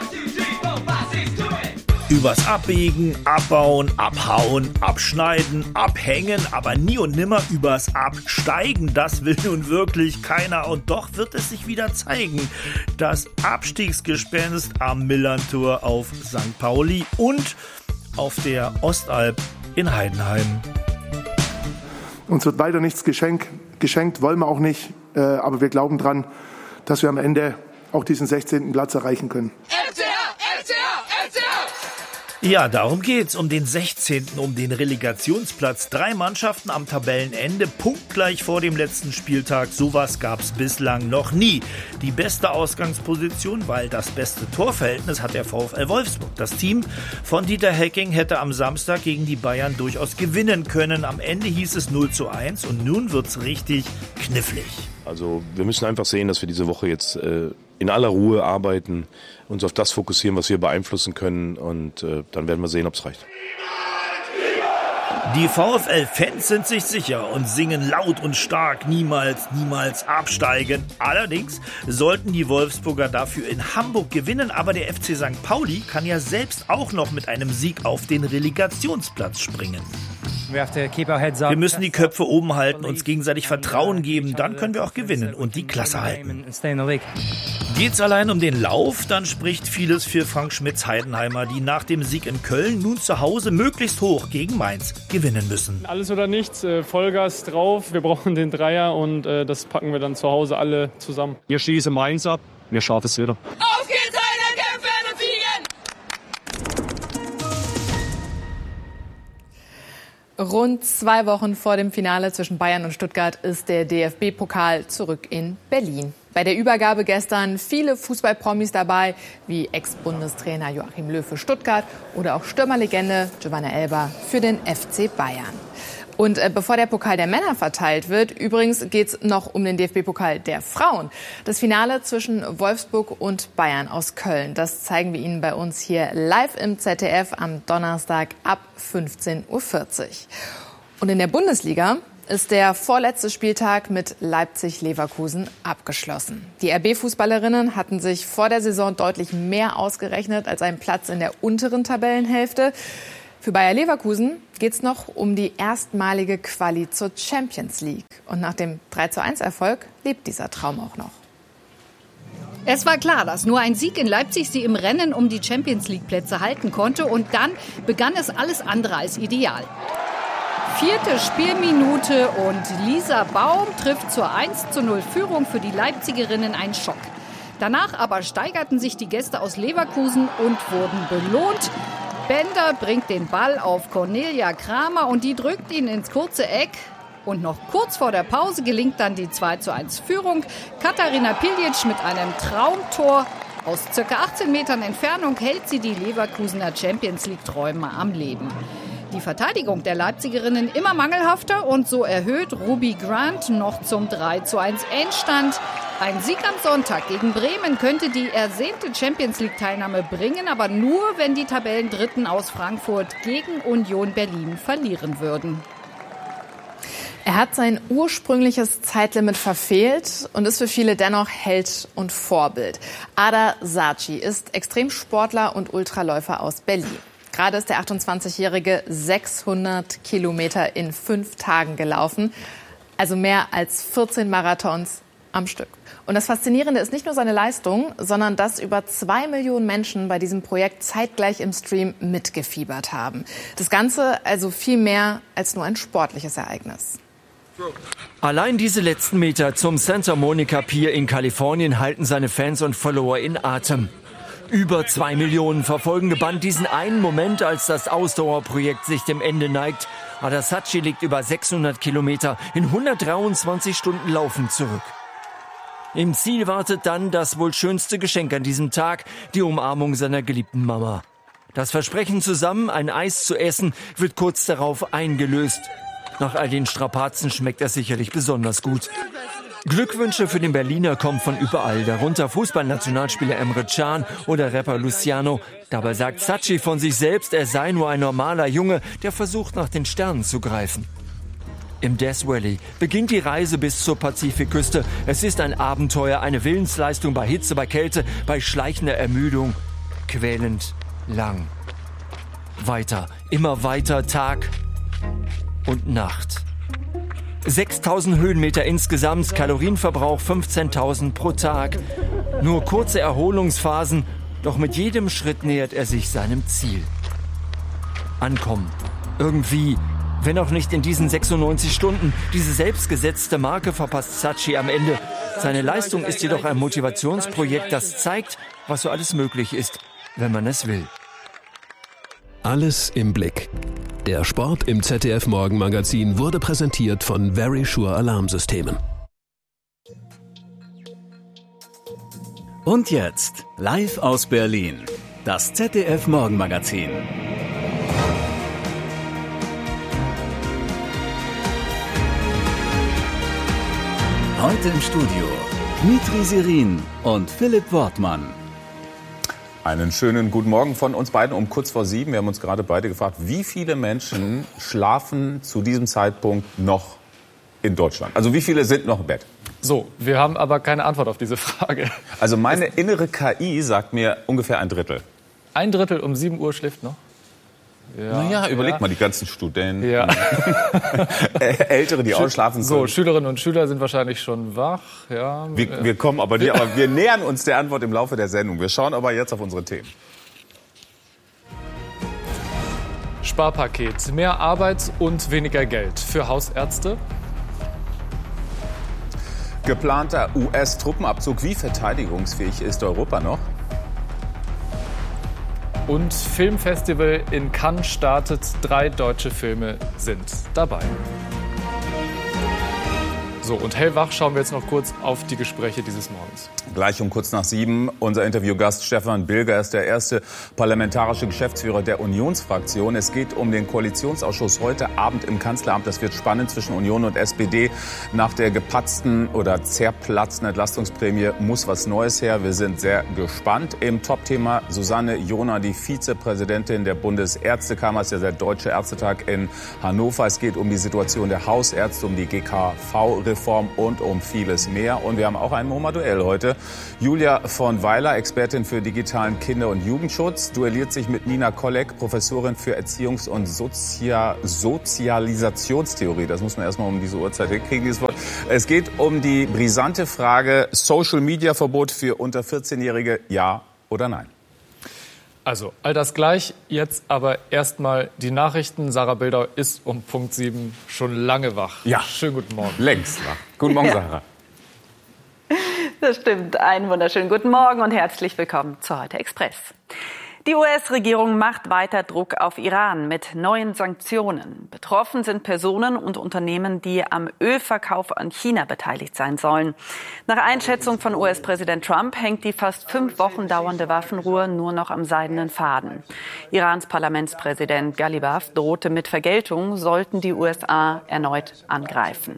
Übers Abbiegen, Abbauen, Abhauen, Abschneiden, Abhängen, aber nie und nimmer übers Absteigen. Das will nun wirklich keiner und doch wird es sich wieder zeigen. Das Abstiegsgespenst am Millerntor auf St. Pauli und auf der Ostalb in Heidenheim. Uns wird weiter nichts geschenkt, wollen wir auch nicht, aber wir glauben dran, dass wir am Ende auch diesen 16. Platz erreichen können. Ja, darum geht's, um den 16., um den Relegationsplatz. 3 Mannschaften am Tabellenende, punktgleich vor dem letzten Spieltag. Sowas gab's bislang noch nie. Die beste Ausgangsposition, weil das beste Torverhältnis hat der VfL Wolfsburg. Das Team von Dieter Hecking hätte am Samstag gegen die Bayern durchaus gewinnen können. Am Ende hieß es 0:1 und nun wird's richtig knifflig. Also wir müssen einfach sehen, dass wir diese Woche jetzt in aller Ruhe arbeiten, uns auf das fokussieren, was wir beeinflussen können und dann werden wir sehen, ob es reicht. Die VfL-Fans sind sich sicher und singen laut und stark, niemals, niemals absteigen. Allerdings sollten die Wolfsburger dafür in Hamburg gewinnen, aber der FC St. Pauli kann ja selbst auch noch mit einem Sieg auf den Relegationsplatz springen. Wir müssen die Köpfe oben halten, uns gegenseitig Vertrauen geben, dann können wir auch gewinnen und die Klasse halten. Geht's allein um den Lauf, dann spricht vieles für Frank Schmitz-Heidenheimer, die nach dem Sieg in Köln nun zu Hause möglichst hoch gegen Mainz gewinnen müssen. Alles oder nichts, Vollgas drauf, wir brauchen den Dreier und das packen wir dann zu Hause alle zusammen. Wir schießen Mainz ab, wir schaffen es wieder. Auf geht's, Heide, kämpfen und siegen! Rund 2 Wochen vor dem Finale zwischen Bayern und Stuttgart ist der DFB-Pokal zurück in Berlin. Bei der Übergabe gestern viele Fußballpromis dabei, wie Ex-Bundestrainer Joachim Löw für Stuttgart oder auch Stürmerlegende Giovanna Elber für den FC Bayern. Und bevor der Pokal der Männer verteilt wird, übrigens geht's noch um den DFB-Pokal der Frauen. Das Finale zwischen Wolfsburg und Bayern aus Köln, das zeigen wir Ihnen bei uns hier live im ZDF am Donnerstag ab 15:40 Uhr. Und in der Bundesliga ist der vorletzte Spieltag mit Leipzig-Leverkusen abgeschlossen. Die RB-Fußballerinnen hatten sich vor der Saison deutlich mehr ausgerechnet als einen Platz in der unteren Tabellenhälfte. Für Bayer Leverkusen geht es noch um die erstmalige Quali zur Champions League. Und nach dem 3:1-Erfolg lebt dieser Traum auch noch. Es war klar, dass nur ein Sieg in Leipzig sie im Rennen um die Champions-League-Plätze halten konnte. Und dann begann es alles andere als ideal. 4. Spielminute und Lisa Baum trifft zur 1:0 Führung für die Leipzigerinnen, ein Schock. Danach aber steigerten sich die Gäste aus Leverkusen und wurden belohnt. Bender bringt den Ball auf Cornelia Kramer und die drückt ihn ins kurze Eck. Und noch kurz vor der Pause gelingt dann die 2:1 Führung. Katharina Piljic mit einem Traumtor. Aus ca. 18 Metern Entfernung hält sie die Leverkusener Champions-League-Träume am Leben. Die Verteidigung der Leipzigerinnen immer mangelhafter und so erhöht Ruby Grant noch zum 3:1 Endstand. Ein Sieg am Sonntag gegen Bremen könnte die ersehnte Champions-League-Teilnahme bringen, aber nur, wenn die Tabellendritten aus Frankfurt gegen Union Berlin verlieren würden. Er hat sein ursprüngliches Zeitlimit verfehlt und ist für viele dennoch Held und Vorbild. Ada Saci ist Extremsportler und Ultraläufer aus Berlin. Gerade ist der 28-Jährige 600 Kilometer in 5 Tagen gelaufen, also mehr als 14 Marathons am Stück. Und das Faszinierende ist nicht nur seine Leistung, sondern dass über 2 Millionen Menschen bei diesem Projekt zeitgleich im Stream mitgefiebert haben. Das Ganze also viel mehr als nur ein sportliches Ereignis. Allein diese letzten Meter zum Santa Monica Pier in Kalifornien halten seine Fans und Follower in Atem. Über 2 Millionen verfolgen gebannt diesen einen Moment, als das Ausdauerprojekt sich dem Ende neigt. Ada Saci liegt über 600 Kilometer in 123 Stunden Laufen zurück. Im Ziel wartet dann das wohl schönste Geschenk an diesem Tag, die Umarmung seiner geliebten Mama. Das Versprechen, zusammen ein Eis zu essen, wird kurz darauf eingelöst. Nach all den Strapazen schmeckt er sicherlich besonders gut. Glückwünsche für den Berliner kommen von überall, darunter Fußballnationalspieler Emre Can oder Rapper Luciano. Dabei sagt Saci von sich selbst, er sei nur ein normaler Junge, der versucht, nach den Sternen zu greifen. Im Death Valley beginnt die Reise bis zur Pazifikküste. Es ist ein Abenteuer, eine Willensleistung bei Hitze, bei Kälte, bei schleichender Ermüdung. Quälend lang. Weiter, immer weiter, Tag und Nacht. 6.000 Höhenmeter insgesamt, Kalorienverbrauch 15.000 pro Tag. Nur kurze Erholungsphasen, doch mit jedem Schritt nähert er sich seinem Ziel. Ankommen. Irgendwie, wenn auch nicht in diesen 96 Stunden. Diese selbstgesetzte Marke verpasst Saci am Ende. Seine Leistung ist jedoch ein Motivationsprojekt, das zeigt, was so alles möglich ist, wenn man es will. Alles im Blick. Der Sport im ZDF Morgenmagazin wurde präsentiert von Verisure Alarmsystemen. Und jetzt, live aus Berlin, das ZDF Morgenmagazin. Heute im Studio Dmitri Sirin und Philipp Wortmann. Einen schönen guten Morgen von uns beiden um kurz vor 7. Wir haben uns gerade beide gefragt, wie viele Menschen schlafen zu diesem Zeitpunkt noch in Deutschland? Also wie viele sind noch im Bett? So, wir haben aber keine Antwort auf diese Frage. Also meine innere KI sagt mir ungefähr ein Drittel. Ein Drittel um 7 Uhr schläft noch? Ja, naja, überleg mal, die ganzen Studenten, ja. Ältere, die ausschlafen können. So, Schülerinnen und Schüler sind wahrscheinlich schon wach. Ja. Wir kommen aber nicht, aber wir nähern uns der Antwort im Laufe der Sendung. Wir schauen aber jetzt auf unsere Themen. Sparpaket, mehr Arbeit und weniger Geld für Hausärzte. Geplanter US-Truppenabzug, wie verteidigungsfähig ist Europa noch? Und Filmfestival in Cannes startet. 3 deutsche Filme sind dabei. So, und hellwach schauen wir jetzt noch kurz auf die Gespräche dieses Morgens. Gleich um kurz nach 7. Unser Interviewgast Stefan Bilger ist der erste parlamentarische Geschäftsführer der Unionsfraktion. Es geht um den Koalitionsausschuss heute Abend im Kanzleramt. Das wird spannend zwischen Union und SPD. Nach der gepatzten oder zerplatzten Entlastungsprämie muss was Neues her. Wir sind sehr gespannt. Im Topthema Susanne Jona, die Vizepräsidentin der Bundesärztekammer. Es ist ja der Deutsche Ärztetag in Hannover. Es geht um die Situation der Hausärzte, um die GKV-Reform und um vieles mehr. Und wir haben auch ein MoMA-Duell heute. Julia von Weiler, Expertin für digitalen Kinder- und Jugendschutz, duelliert sich mit Nina Kolleg, Professorin für Erziehungs- und Sozialisationstheorie. Das muss man erstmal um diese Uhrzeit hinkriegen, dieses Wort. Es geht um die brisante Frage Social-Media-Verbot für unter 14-Jährige, ja oder nein? Also, all das gleich. Jetzt aber erstmal die Nachrichten. Sarah Bildau ist um Punkt 7 schon lange wach. Ja. Schönen guten Morgen. Längst wach. Guten Morgen, Sarah. Das stimmt. Einen wunderschönen guten Morgen und herzlich willkommen zu Heute Express. Die US-Regierung macht weiter Druck auf Iran mit neuen Sanktionen. Betroffen sind Personen und Unternehmen, die am Ölverkauf an China beteiligt sein sollen. Nach Einschätzung von US-Präsident Trump hängt die fast 5 Wochen dauernde Waffenruhe nur noch am seidenen Faden. Irans Parlamentspräsident Ghalibaf drohte mit Vergeltung, sollten die USA erneut angreifen.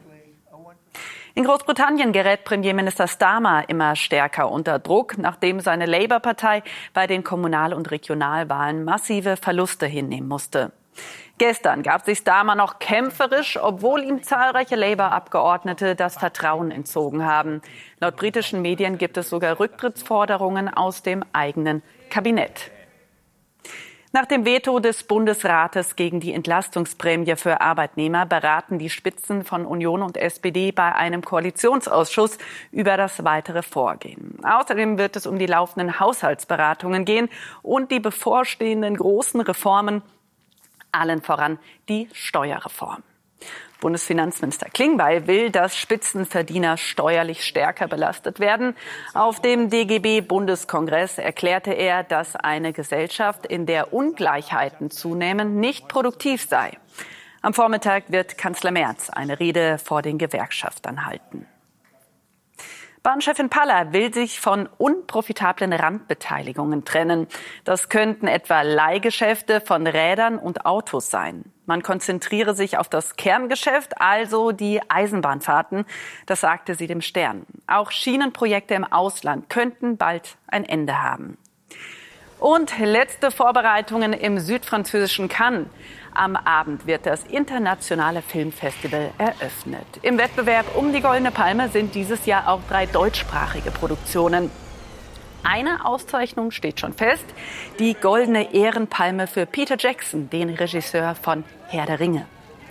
In Großbritannien gerät Premierminister Starmer immer stärker unter Druck, nachdem seine Labour-Partei bei den Kommunal- und Regionalwahlen massive Verluste hinnehmen musste. Gestern gab sich Starmer noch kämpferisch, obwohl ihm zahlreiche Labour-Abgeordnete das Vertrauen entzogen haben. Laut britischen Medien gibt es sogar Rücktrittsforderungen aus dem eigenen Kabinett. Nach dem Veto des Bundesrates gegen die Entlastungsprämie für Arbeitnehmer beraten die Spitzen von Union und SPD bei einem Koalitionsausschuss über das weitere Vorgehen. Außerdem wird es um die laufenden Haushaltsberatungen gehen und die bevorstehenden großen Reformen, allen voran die Steuerreform. Bundesfinanzminister Klingbeil will, dass Spitzenverdiener steuerlich stärker belastet werden. Auf dem DGB-Bundeskongress erklärte er, dass eine Gesellschaft, in der Ungleichheiten zunehmen, nicht produktiv sei. Am Vormittag wird Kanzler Merz eine Rede vor den Gewerkschaftern halten. Bahnchefin Paller will sich von unprofitablen Randbeteiligungen trennen. Das könnten etwa Leihgeschäfte von Rädern und Autos sein. Man konzentriere sich auf das Kerngeschäft, also die Eisenbahnfahrten. Das sagte sie dem Stern. Auch Schienenprojekte im Ausland könnten bald ein Ende haben. Und letzte Vorbereitungen im südfranzösischen Cannes. Am Abend wird das internationale Filmfestival eröffnet. Im Wettbewerb um die Goldene Palme sind dieses Jahr auch 3 deutschsprachige Produktionen. Eine Auszeichnung steht schon fest, die Goldene Ehrenpalme für Peter Jackson, den Regisseur von Herr der Ringe.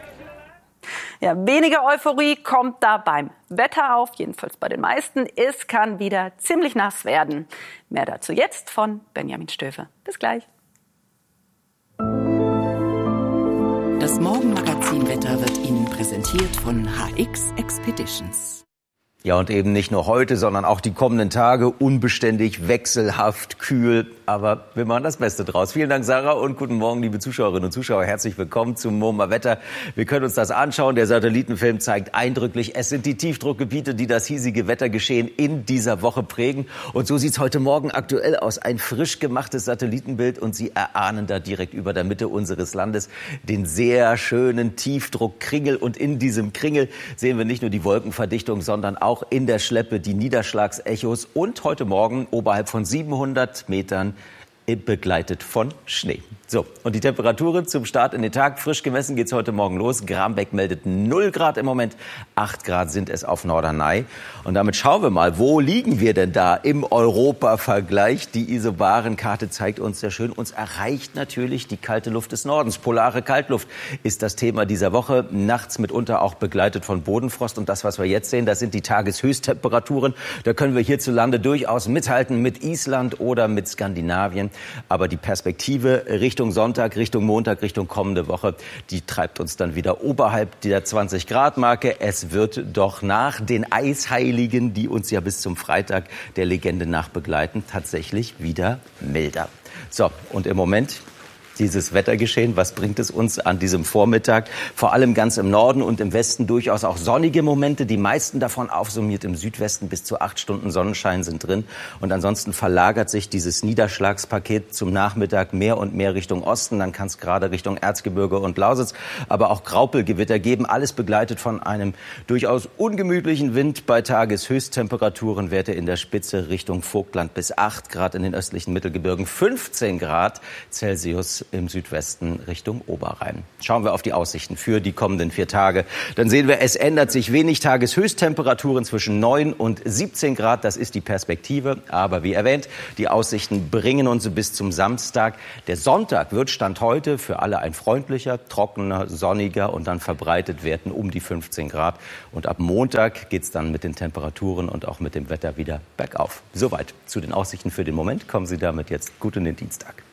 Ja, weniger Euphorie kommt da beim Wetter auf, jedenfalls bei den meisten. Es kann wieder ziemlich nass werden. Mehr dazu jetzt von Benjamin Stöve. Bis gleich. Das Morgenmagazin Wetter wird Ihnen präsentiert von HX Expeditions. Ja, und eben nicht nur heute, sondern auch die kommenden Tage unbeständig, wechselhaft, kühl. Aber wir machen das Beste draus. Vielen Dank, Sarah, und guten Morgen, liebe Zuschauerinnen und Zuschauer. Herzlich willkommen zum MoMA Wetter. Wir können uns das anschauen. Der Satellitenfilm zeigt eindrücklich, es sind die Tiefdruckgebiete, die das hiesige Wettergeschehen in dieser Woche prägen. Und so sieht's heute Morgen aktuell aus. Ein frisch gemachtes Satellitenbild, und Sie erahnen da direkt über der Mitte unseres Landes den sehr schönen Tiefdruckkringel. Und in diesem Kringel sehen wir nicht nur die Wolkenverdichtung, sondern auch in der Schleppe die Niederschlagsechos und heute Morgen oberhalb von 700 Metern begleitet von Schnee. So, und die Temperaturen zum Start in den Tag. Frisch gemessen geht's heute Morgen los. Grambeck meldet 0 Grad im Moment. 8 Grad sind es auf Norderney. Und damit schauen wir mal, wo liegen wir denn da im Europa-Vergleich? Die Isobarenkarte zeigt uns sehr schön. Uns erreicht natürlich die kalte Luft des Nordens. Polare Kaltluft ist das Thema dieser Woche. Nachts mitunter auch begleitet von Bodenfrost. Und das, was wir jetzt sehen, das sind die Tageshöchsttemperaturen. Da können wir hierzulande durchaus mithalten mit Island oder mit Skandinavien. Aber die Perspektive Richtung Sonntag, Richtung Montag, Richtung kommende Woche, die treibt uns dann wieder oberhalb der 20-Grad-Marke. Es wird doch nach den Eisheiligen, die uns ja bis zum Freitag der Legende nach begleiten, tatsächlich wieder milder. So, und im Moment dieses Wettergeschehen, was bringt es uns an diesem Vormittag? Vor allem ganz im Norden und im Westen durchaus auch sonnige Momente. Die meisten davon aufsummiert im Südwesten. Bis zu 8 Stunden Sonnenschein sind drin. Und ansonsten verlagert sich dieses Niederschlagspaket zum Nachmittag mehr und mehr Richtung Osten. Dann kann es gerade Richtung Erzgebirge und Lausitz, aber auch Graupelgewitter geben. Alles begleitet von einem durchaus ungemütlichen Wind bei Tageshöchsttemperaturen. Werte in der Spitze Richtung Vogtland bis 8 Grad in den östlichen Mittelgebirgen, 15 Grad Celsius im Südwesten Richtung Oberrhein. Schauen wir auf die Aussichten für die kommenden 4 Tage. Dann sehen wir, es ändert sich wenig. Tageshöchsttemperaturen zwischen 9 und 17 Grad. Das ist die Perspektive. Aber wie erwähnt, die Aussichten bringen uns bis zum Samstag. Der Sonntag wird Stand heute für alle ein freundlicher, trockener, sonniger und dann verbreitet Werten um die 15 Grad. Und ab Montag geht's dann mit den Temperaturen und auch mit dem Wetter wieder bergauf. Soweit zu den Aussichten für den Moment. Kommen Sie damit jetzt gut in den Dienstag.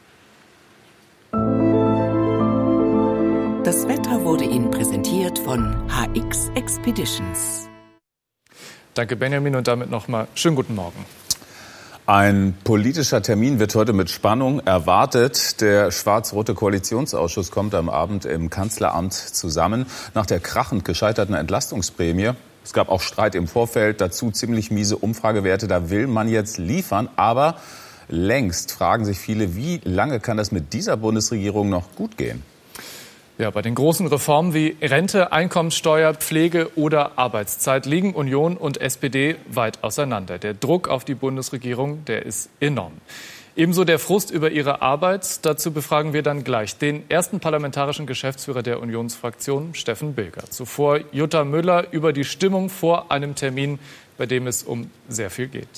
Das Wetter wurde Ihnen präsentiert von HX Expeditions. Danke, Benjamin, und damit nochmal schönen guten Morgen. Ein politischer Termin wird heute mit Spannung erwartet. Der schwarz-rote Koalitionsausschuss kommt am Abend im Kanzleramt zusammen. Nach der krachend gescheiterten Entlastungsprämie. Es gab auch Streit im Vorfeld, dazu ziemlich miese Umfragewerte. Da will man jetzt liefern, aber längst fragen sich viele, wie lange kann das mit dieser Bundesregierung noch gut gehen? Ja, bei den großen Reformen wie Rente, Einkommenssteuer, Pflege oder Arbeitszeit liegen Union und SPD weit auseinander. Der Druck auf die Bundesregierung, der ist enorm. Ebenso der Frust über ihre Arbeit. Dazu befragen wir dann gleich den ersten parlamentarischen Geschäftsführer der Unionsfraktion, Steffen Bilger. Zuvor Jutta Müller über die Stimmung vor einem Termin, bei dem es um sehr viel geht.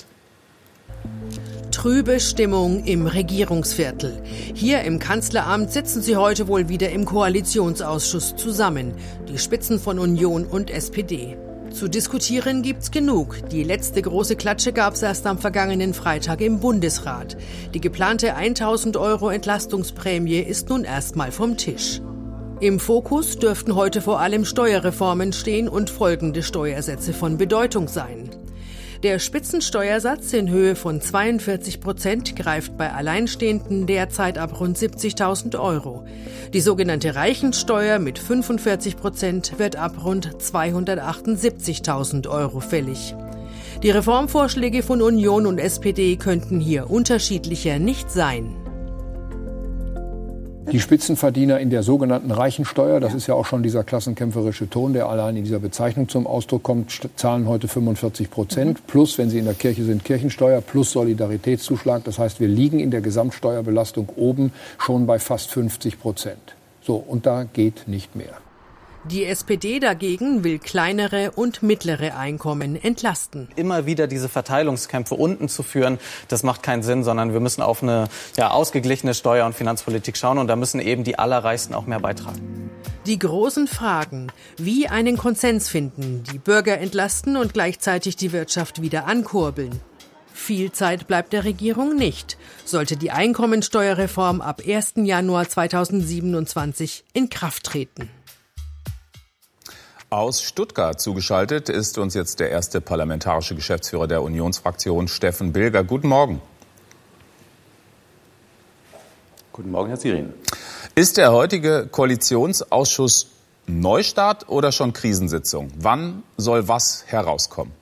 Trübe Stimmung im Regierungsviertel. Hier im Kanzleramt sitzen sie heute wohl wieder im Koalitionsausschuss zusammen, die Spitzen von Union und SPD. Zu diskutieren gibt's genug. Die letzte große Klatsche gab's erst am vergangenen Freitag im Bundesrat. Die geplante 1.000 € Entlastungsprämie ist nun erstmal vom Tisch. Im Fokus dürften heute vor allem Steuerreformen stehen und folgende Steuersätze von Bedeutung sein. Der Spitzensteuersatz in Höhe von 42% greift bei Alleinstehenden derzeit ab rund 70.000 €. Die sogenannte Reichensteuer mit 45% wird ab rund 278.000 € fällig. Die Reformvorschläge von Union und SPD könnten hier unterschiedlicher nicht sein. Die Spitzenverdiener in der sogenannten Reichensteuer, das ist ja auch schon dieser klassenkämpferische Ton, der allein in dieser Bezeichnung zum Ausdruck kommt, zahlen heute 45%. Plus, wenn sie in der Kirche sind, Kirchensteuer plus Solidaritätszuschlag. Das heißt, wir liegen in der Gesamtsteuerbelastung oben schon bei fast 50%. So, und da geht nicht mehr. Die SPD dagegen will kleinere und mittlere Einkommen entlasten. Immer wieder diese Verteilungskämpfe unten zu führen, das macht keinen Sinn, sondern wir müssen auf eine ausgeglichene Steuer- und Finanzpolitik schauen und da müssen eben die Allerreichsten auch mehr beitragen. Die großen Fragen, wie einen Konsens finden, die Bürger entlasten und gleichzeitig die Wirtschaft wieder ankurbeln. Viel Zeit bleibt der Regierung nicht, sollte die Einkommensteuerreform ab 1. Januar 2027 in Kraft treten. Aus Stuttgart zugeschaltet ist uns jetzt der erste parlamentarische Geschäftsführer der Unionsfraktion, Steffen Bilger. Guten Morgen. Guten Morgen, Herr Sirin. Ist der heutige Koalitionsausschuss Neustart oder schon Krisensitzung? Wann soll was herauskommen?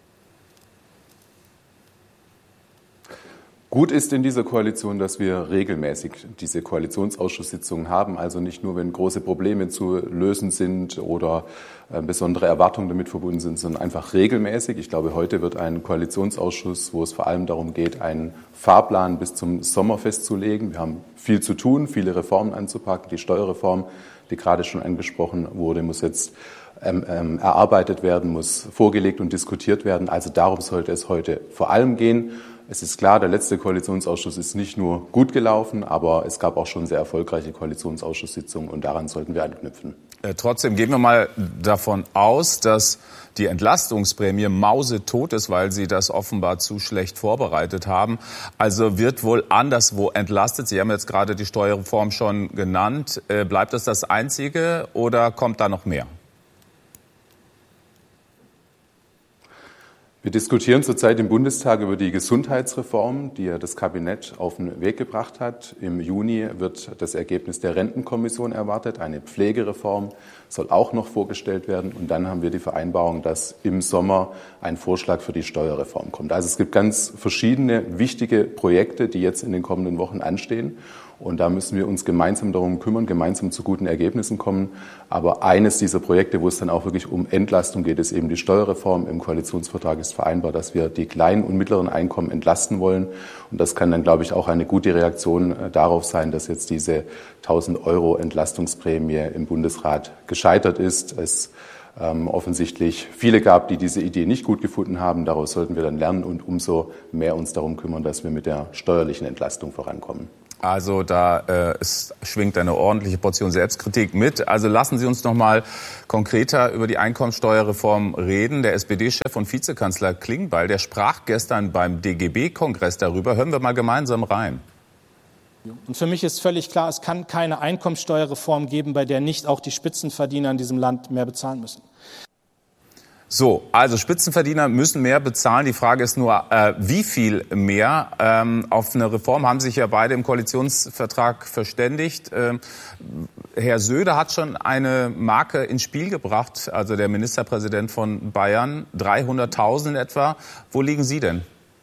Gut ist in dieser Koalition, dass wir regelmäßig diese Koalitionsausschusssitzungen haben, also nicht nur, wenn große Probleme zu lösen sind oder besondere Erwartungen damit verbunden sind, sondern einfach regelmäßig. Ich glaube, heute wird ein Koalitionsausschuss, wo es vor allem darum geht, einen Fahrplan bis zum Sommer festzulegen. Wir haben viel zu tun, viele Reformen anzupacken. Die Steuerreform, die gerade schon angesprochen wurde, muss jetzt erarbeitet werden, muss vorgelegt und diskutiert werden. Also darum sollte es heute vor allem gehen. Es ist klar, der letzte Koalitionsausschuss ist nicht nur gut gelaufen, aber es gab auch schon sehr erfolgreiche Koalitionsausschusssitzungen und daran sollten wir anknüpfen. Trotzdem gehen wir mal davon aus, dass die Entlastungsprämie mausetot ist, weil Sie das offenbar zu schlecht vorbereitet haben. Also wird wohl anderswo entlastet. Sie haben jetzt gerade die Steuerreform schon genannt. Bleibt das Einzige oder kommt da noch mehr? Wir diskutieren zurzeit im Bundestag über die Gesundheitsreform, die ja das Kabinett auf den Weg gebracht hat. Im Juni wird das Ergebnis der Rentenkommission erwartet. Eine Pflegereform soll auch noch vorgestellt werden. Und dann haben wir die Vereinbarung, dass im Sommer ein Vorschlag für die Steuerreform kommt. Also es gibt ganz verschiedene wichtige Projekte, die jetzt in den kommenden Wochen anstehen. Und da müssen wir uns gemeinsam darum kümmern, gemeinsam zu guten Ergebnissen kommen. Aber eines dieser Projekte, wo es dann auch wirklich um Entlastung geht, ist eben die Steuerreform. Im Koalitionsvertrag ist vereinbart, dass wir die kleinen und mittleren Einkommen entlasten wollen. Und das kann dann, glaube ich, auch eine gute Reaktion darauf sein, dass jetzt diese 1.000 € Entlastungsprämie im Bundesrat gescheitert ist. Es offensichtlich viele gab, die diese Idee nicht gut gefunden haben. Daraus sollten wir dann lernen und umso mehr uns darum kümmern, dass wir mit der steuerlichen Entlastung vorankommen. Also da schwingt eine ordentliche Portion Selbstkritik mit. Also lassen Sie uns noch mal konkreter über die Einkommensteuerreform reden. Der SPD-Chef und Vizekanzler Klingbeil, der sprach gestern beim DGB-Kongress darüber. Hören wir mal gemeinsam rein. Und für mich ist völlig klar, es kann keine Einkommensteuerreform geben, bei der nicht auch die Spitzenverdiener in diesem Land mehr bezahlen müssen. So, also Spitzenverdiener müssen mehr bezahlen. Die Frage ist nur, wie viel mehr? Auf eine Reform haben sich ja beide im Koalitionsvertrag verständigt. Herr Söder hat schon eine Marke ins Spiel gebracht, also der Ministerpräsident von Bayern, 300.000 etwa. Wo liegen Sie denn?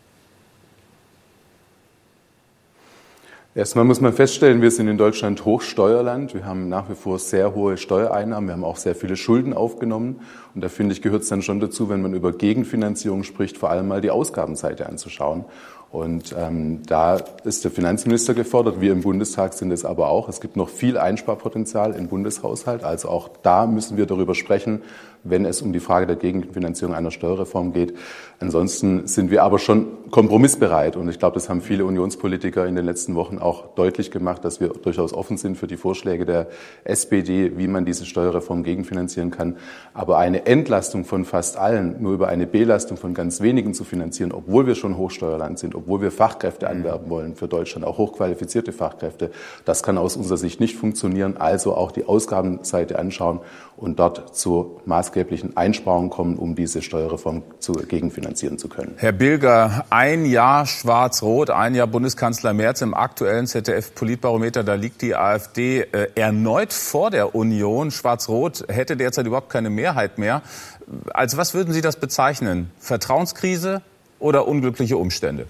Erstmal muss man feststellen, wir sind in Deutschland Hochsteuerland. Wir haben nach wie vor sehr hohe Steuereinnahmen. Wir haben auch sehr viele Schulden aufgenommen. Und da finde ich, gehört es dann schon dazu, wenn man über Gegenfinanzierung spricht, vor allem mal die Ausgabenseite anzuschauen. Und da ist der Finanzminister gefordert. Wir im Bundestag sind es aber auch. Es gibt noch viel Einsparpotenzial im Bundeshaushalt. Also auch da müssen wir darüber sprechen, wenn es um die Frage der Gegenfinanzierung einer Steuerreform geht. Ansonsten sind wir aber schon kompromissbereit. Und ich glaube, das haben viele Unionspolitiker in den letzten Wochen auch deutlich gemacht, dass wir durchaus offen sind für die Vorschläge der SPD, wie man diese Steuerreform gegenfinanzieren kann. Aber eine Entlastung von fast allen nur über eine Belastung von ganz wenigen zu finanzieren, obwohl wir schon Hochsteuerland sind, obwohl wir Fachkräfte anwerben wollen für Deutschland, auch hochqualifizierte Fachkräfte, das kann aus unserer Sicht nicht funktionieren. Also auch die Ausgabenseite anschauen und dort zu maßgeblichen Einsparungen kommen, um diese Steuerreform gegenfinanzieren zu können. Herr Bilger, ein Jahr Schwarz-Rot, ein Jahr Bundeskanzler Merz. Im aktuellen ZDF-Politbarometer, da liegt die AfD erneut vor der Union. Schwarz-Rot hätte derzeit überhaupt keine Mehrheit mehr. Als was würden Sie das bezeichnen? Vertrauenskrise oder unglückliche Umstände?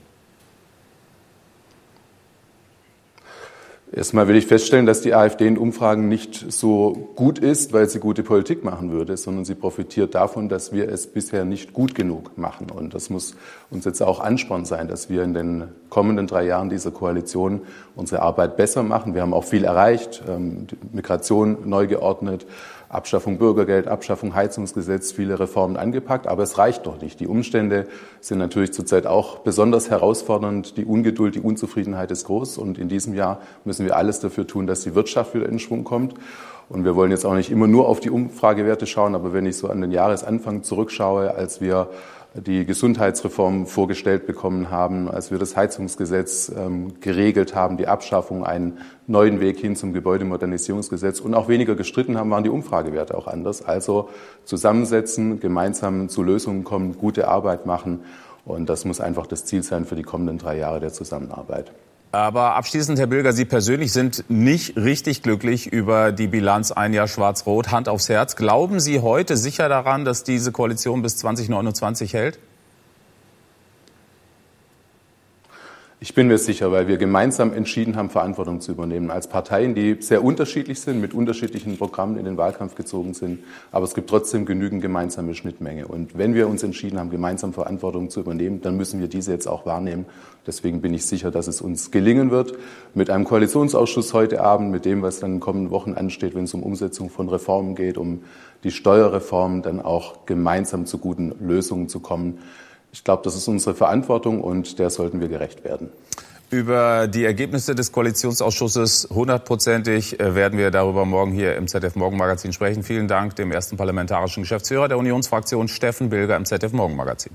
Erstmal will ich feststellen, dass die AfD in Umfragen nicht so gut ist, weil sie gute Politik machen würde, sondern sie profitiert davon, dass wir es bisher nicht gut genug machen. Und das muss uns jetzt auch Ansporn sein, dass wir in den kommenden 3 Jahren dieser Koalition unsere Arbeit besser machen. Wir haben auch viel erreicht, die Migration neu geordnet, Abschaffung Bürgergeld, Abschaffung Heizungsgesetz, viele Reformen angepackt, aber es reicht noch nicht. Die Umstände sind natürlich zurzeit auch besonders herausfordernd. Die Ungeduld, die Unzufriedenheit ist groß und in diesem Jahr müssen müssen wir alles dafür tun, dass die Wirtschaft wieder in Schwung kommt. Und wir wollen jetzt auch nicht immer nur auf die Umfragewerte schauen, aber wenn ich so an den Jahresanfang zurückschaue, als wir die Gesundheitsreform vorgestellt bekommen haben, als wir das Heizungsgesetz geregelt haben, die Abschaffung, einen neuen Weg hin zum Gebäudemodernisierungsgesetz und auch weniger gestritten haben, waren die Umfragewerte auch anders. Also zusammensetzen, gemeinsam zu Lösungen kommen, gute Arbeit machen. Und das muss einfach das Ziel sein für die kommenden 3 Jahre der Zusammenarbeit. Aber abschließend, Herr Bilger, Sie persönlich sind nicht richtig glücklich über die Bilanz ein Jahr Schwarz-Rot. Hand aufs Herz. Glauben Sie heute sicher daran, dass diese Koalition bis 2029 hält? Ich bin mir sicher, weil wir gemeinsam entschieden haben, Verantwortung zu übernehmen. Als Parteien, die sehr unterschiedlich sind, mit unterschiedlichen Programmen in den Wahlkampf gezogen sind. Aber es gibt trotzdem genügend gemeinsame Schnittmenge. Und wenn wir uns entschieden haben, gemeinsam Verantwortung zu übernehmen, dann müssen wir diese jetzt auch wahrnehmen. Deswegen bin ich sicher, dass es uns gelingen wird, mit einem Koalitionsausschuss heute Abend, mit dem, was dann in den kommenden Wochen ansteht, wenn es um Umsetzung von Reformen geht, um die Steuerreform, dann auch gemeinsam zu guten Lösungen zu kommen. Ich glaube, das ist unsere Verantwortung und der sollten wir gerecht werden. Über die Ergebnisse des Koalitionsausschusses 100%ig werden wir darüber morgen hier im ZDF-Morgenmagazin sprechen. Vielen Dank dem ersten parlamentarischen Geschäftsführer der Unionsfraktion, Steffen Bilger, im ZDF-Morgenmagazin.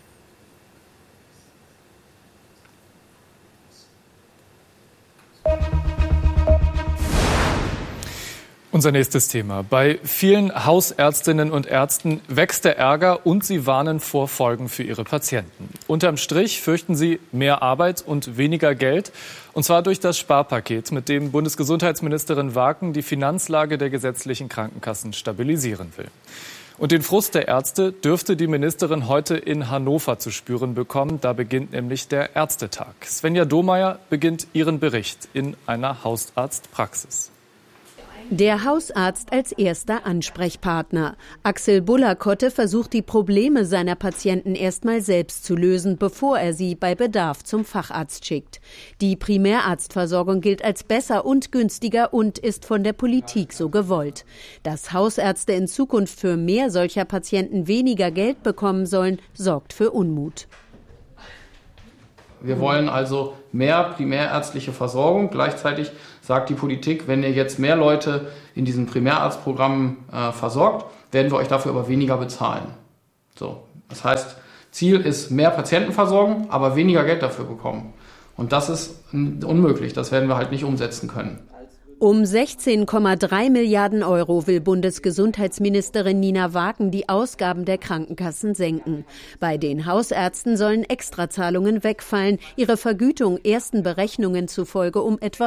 Unser nächstes Thema. Bei vielen Hausärztinnen und Ärzten wächst der Ärger und sie warnen vor Folgen für ihre Patienten. Unterm Strich fürchten sie mehr Arbeit und weniger Geld. Und zwar durch das Sparpaket, mit dem Bundesgesundheitsministerin Wagen die Finanzlage der gesetzlichen Krankenkassen stabilisieren will. Und den Frust der Ärzte dürfte die Ministerin heute in Hannover zu spüren bekommen. Da beginnt nämlich der Ärztetag. Svenja Domeyer beginnt ihren Bericht in einer Hausarztpraxis. Der Hausarzt als erster Ansprechpartner. Axel Bullerkotte versucht, die Probleme seiner Patienten erstmal selbst zu lösen, bevor er sie bei Bedarf zum Facharzt schickt. Die Primärarztversorgung gilt als besser und günstiger und ist von der Politik so gewollt. Dass Hausärzte in Zukunft für mehr solcher Patienten weniger Geld bekommen sollen, sorgt für Unmut. Wir wollen also mehr primärärztliche Versorgung. Gleichzeitig sagt die Politik, wenn ihr jetzt mehr Leute in diesen Primärarztprogrammen versorgt, werden wir euch dafür aber weniger bezahlen. So, das heißt, Ziel ist mehr Patienten versorgen, aber weniger Geld dafür bekommen. Und das ist unmöglich. Das werden wir halt nicht umsetzen können. Um 16,3 Milliarden Euro will Bundesgesundheitsministerin Nina Wagen die Ausgaben der Krankenkassen senken. Bei den Hausärzten sollen Extrazahlungen wegfallen, ihre Vergütung ersten Berechnungen zufolge um etwa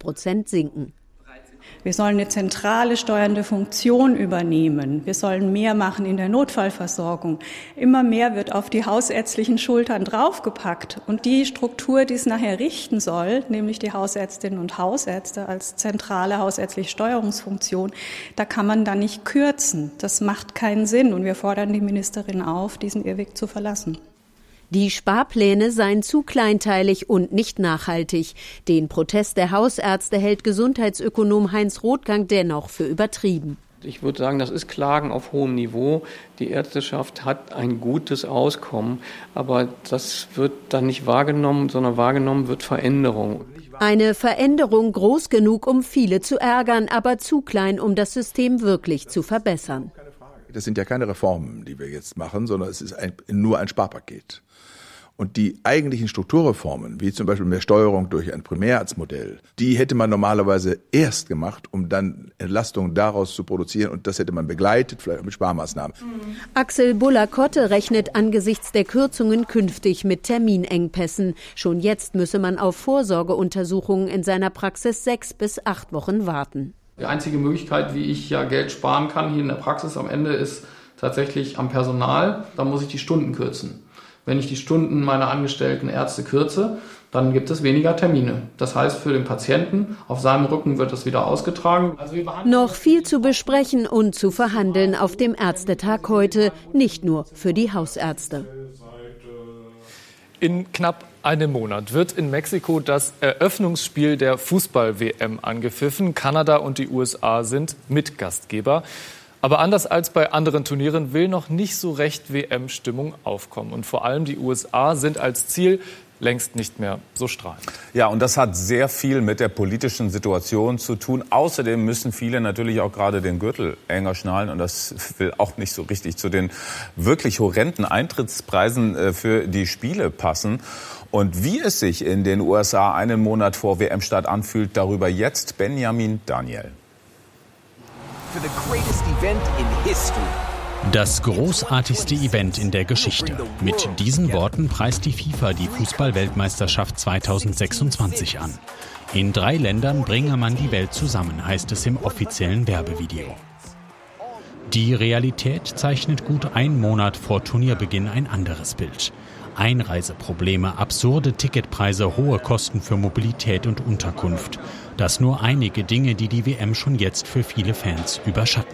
5% sinken. Wir sollen eine zentrale steuernde Funktion übernehmen. Wir sollen mehr machen in der Notfallversorgung. Immer mehr wird auf die hausärztlichen Schultern draufgepackt. Und die Struktur, die es nachher richten soll, nämlich die Hausärztinnen und Hausärzte als zentrale hausärztliche Steuerungsfunktion, da kann man da nicht kürzen. Das macht keinen Sinn. Und wir fordern die Ministerin auf, diesen Irrweg zu verlassen. Die Sparpläne seien zu kleinteilig und nicht nachhaltig. Den Protest der Hausärzte hält Gesundheitsökonom Heinz Rothgang dennoch für übertrieben. Ich würde sagen, das ist Klagen auf hohem Niveau. Die Ärzteschaft hat ein gutes Auskommen, aber das wird dann nicht wahrgenommen, sondern wahrgenommen wird Veränderung. Eine Veränderung groß genug, um viele zu ärgern, aber zu klein, um das System wirklich zu verbessern. Das sind ja keine Reformen, die wir jetzt machen, sondern es ist nur ein Sparpaket. Und die eigentlichen Strukturreformen, wie zum Beispiel mehr Steuerung durch ein Primärarztmodell, die hätte man normalerweise erst gemacht, um dann Entlastungen daraus zu produzieren. Und das hätte man begleitet, vielleicht mit Sparmaßnahmen. Axel Bullerkotte rechnet angesichts der Kürzungen künftig mit Terminengpässen. Schon jetzt müsse man auf Vorsorgeuntersuchungen in seiner Praxis 6 bis 8 Wochen warten. Die einzige Möglichkeit, wie ich ja Geld sparen kann hier in der Praxis am Ende, ist tatsächlich am Personal. Da muss ich die Stunden kürzen. Wenn ich die Stunden meiner angestellten Ärzte kürze, dann gibt es weniger Termine. Das heißt, für den Patienten, auf seinem Rücken wird das wieder ausgetragen. Noch viel zu besprechen und zu verhandeln auf dem Ärztetag heute, nicht nur für die Hausärzte. In knapp einem Monat wird in Mexiko das Eröffnungsspiel der Fußball-WM angepfiffen. Kanada und die USA sind Mitgastgeber. Aber anders als bei anderen Turnieren will noch nicht so recht WM-Stimmung aufkommen. Und vor allem die USA sind als Ziel längst nicht mehr so strahlend. Ja, und das hat sehr viel mit der politischen Situation zu tun. Außerdem müssen viele natürlich auch gerade den Gürtel enger schnallen. Und das will auch nicht so richtig zu den wirklich horrenden Eintrittspreisen für die Spiele passen. Und wie es sich in den USA einen Monat vor WM-Start anfühlt, darüber jetzt Benjamin Daniel. Das großartigste Event in der Geschichte. Mit diesen Worten preist die FIFA die Fußball-Weltmeisterschaft 2026 an. In 3 Ländern bringe man die Welt zusammen, heißt es im offiziellen Werbevideo. Die Realität zeichnet gut einen Monat vor Turnierbeginn ein anderes Bild. Einreiseprobleme, absurde Ticketpreise, hohe Kosten für Mobilität und Unterkunft. Das nur einige Dinge, die die WM schon jetzt für viele Fans überschatten.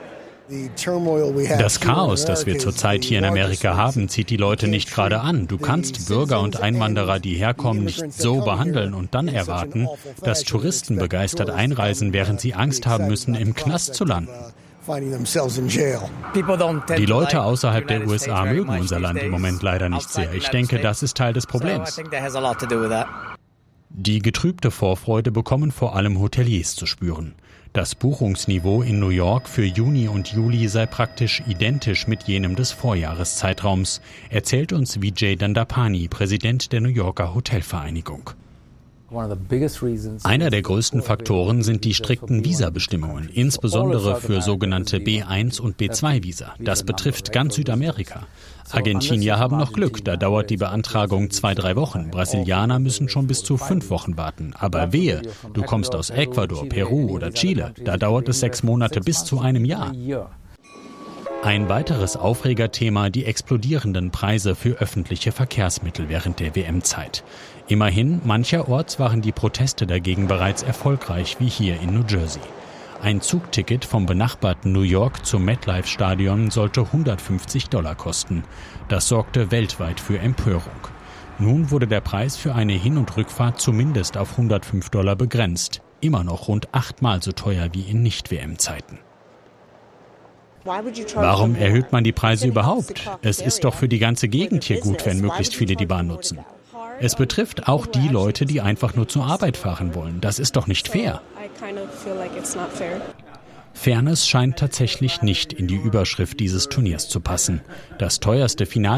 Das Chaos, das wir zurzeit hier in Amerika haben, zieht die Leute nicht gerade an. Du kannst Bürger und Einwanderer, die herkommen, nicht so behandeln und dann erwarten, dass Touristen begeistert einreisen, während sie Angst haben müssen, im Knast zu landen. Die Leute außerhalb der USA mögen unser Land im Moment leider nicht sehr. Ich denke, das ist Teil des Problems. Die getrübte Vorfreude bekommen vor allem Hoteliers zu spüren. Das Buchungsniveau in New York für Juni und Juli sei praktisch identisch mit jenem des Vorjahreszeitraums, erzählt uns Vijay Dandapani, Präsident der New Yorker Hotelvereinigung. Einer der größten Faktoren sind die strikten Visabestimmungen, insbesondere für sogenannte B1 und B2-Visa. Das betrifft ganz Südamerika. Argentinier haben noch Glück, da dauert die Beantragung 2-3 Wochen. Brasilianer müssen schon bis zu 5 Wochen warten. Aber wehe, du kommst aus Ecuador, Peru oder Chile, da dauert es 6 Monate bis zu einem Jahr. Ein weiteres Aufregerthema, die explodierenden Preise für öffentliche Verkehrsmittel während der WM-Zeit. Immerhin, mancherorts waren die Proteste dagegen bereits erfolgreich, wie hier in New Jersey. Ein Zugticket vom benachbarten New York zum MetLife-Stadion sollte $150 kosten. Das sorgte weltweit für Empörung. Nun wurde der Preis für eine Hin- und Rückfahrt zumindest auf $105 begrenzt. Immer noch rund 8-mal so teuer wie in Nicht-WM-Zeiten. Warum erhöht man die Preise überhaupt? Es ist doch für die ganze Gegend hier gut, wenn möglichst viele die Bahn nutzen. Es betrifft auch die Leute, die einfach nur zur Arbeit fahren wollen. Das ist doch nicht fair. Fairness scheint tatsächlich nicht in die Überschrift dieses Turniers zu passen. Das teuerste Final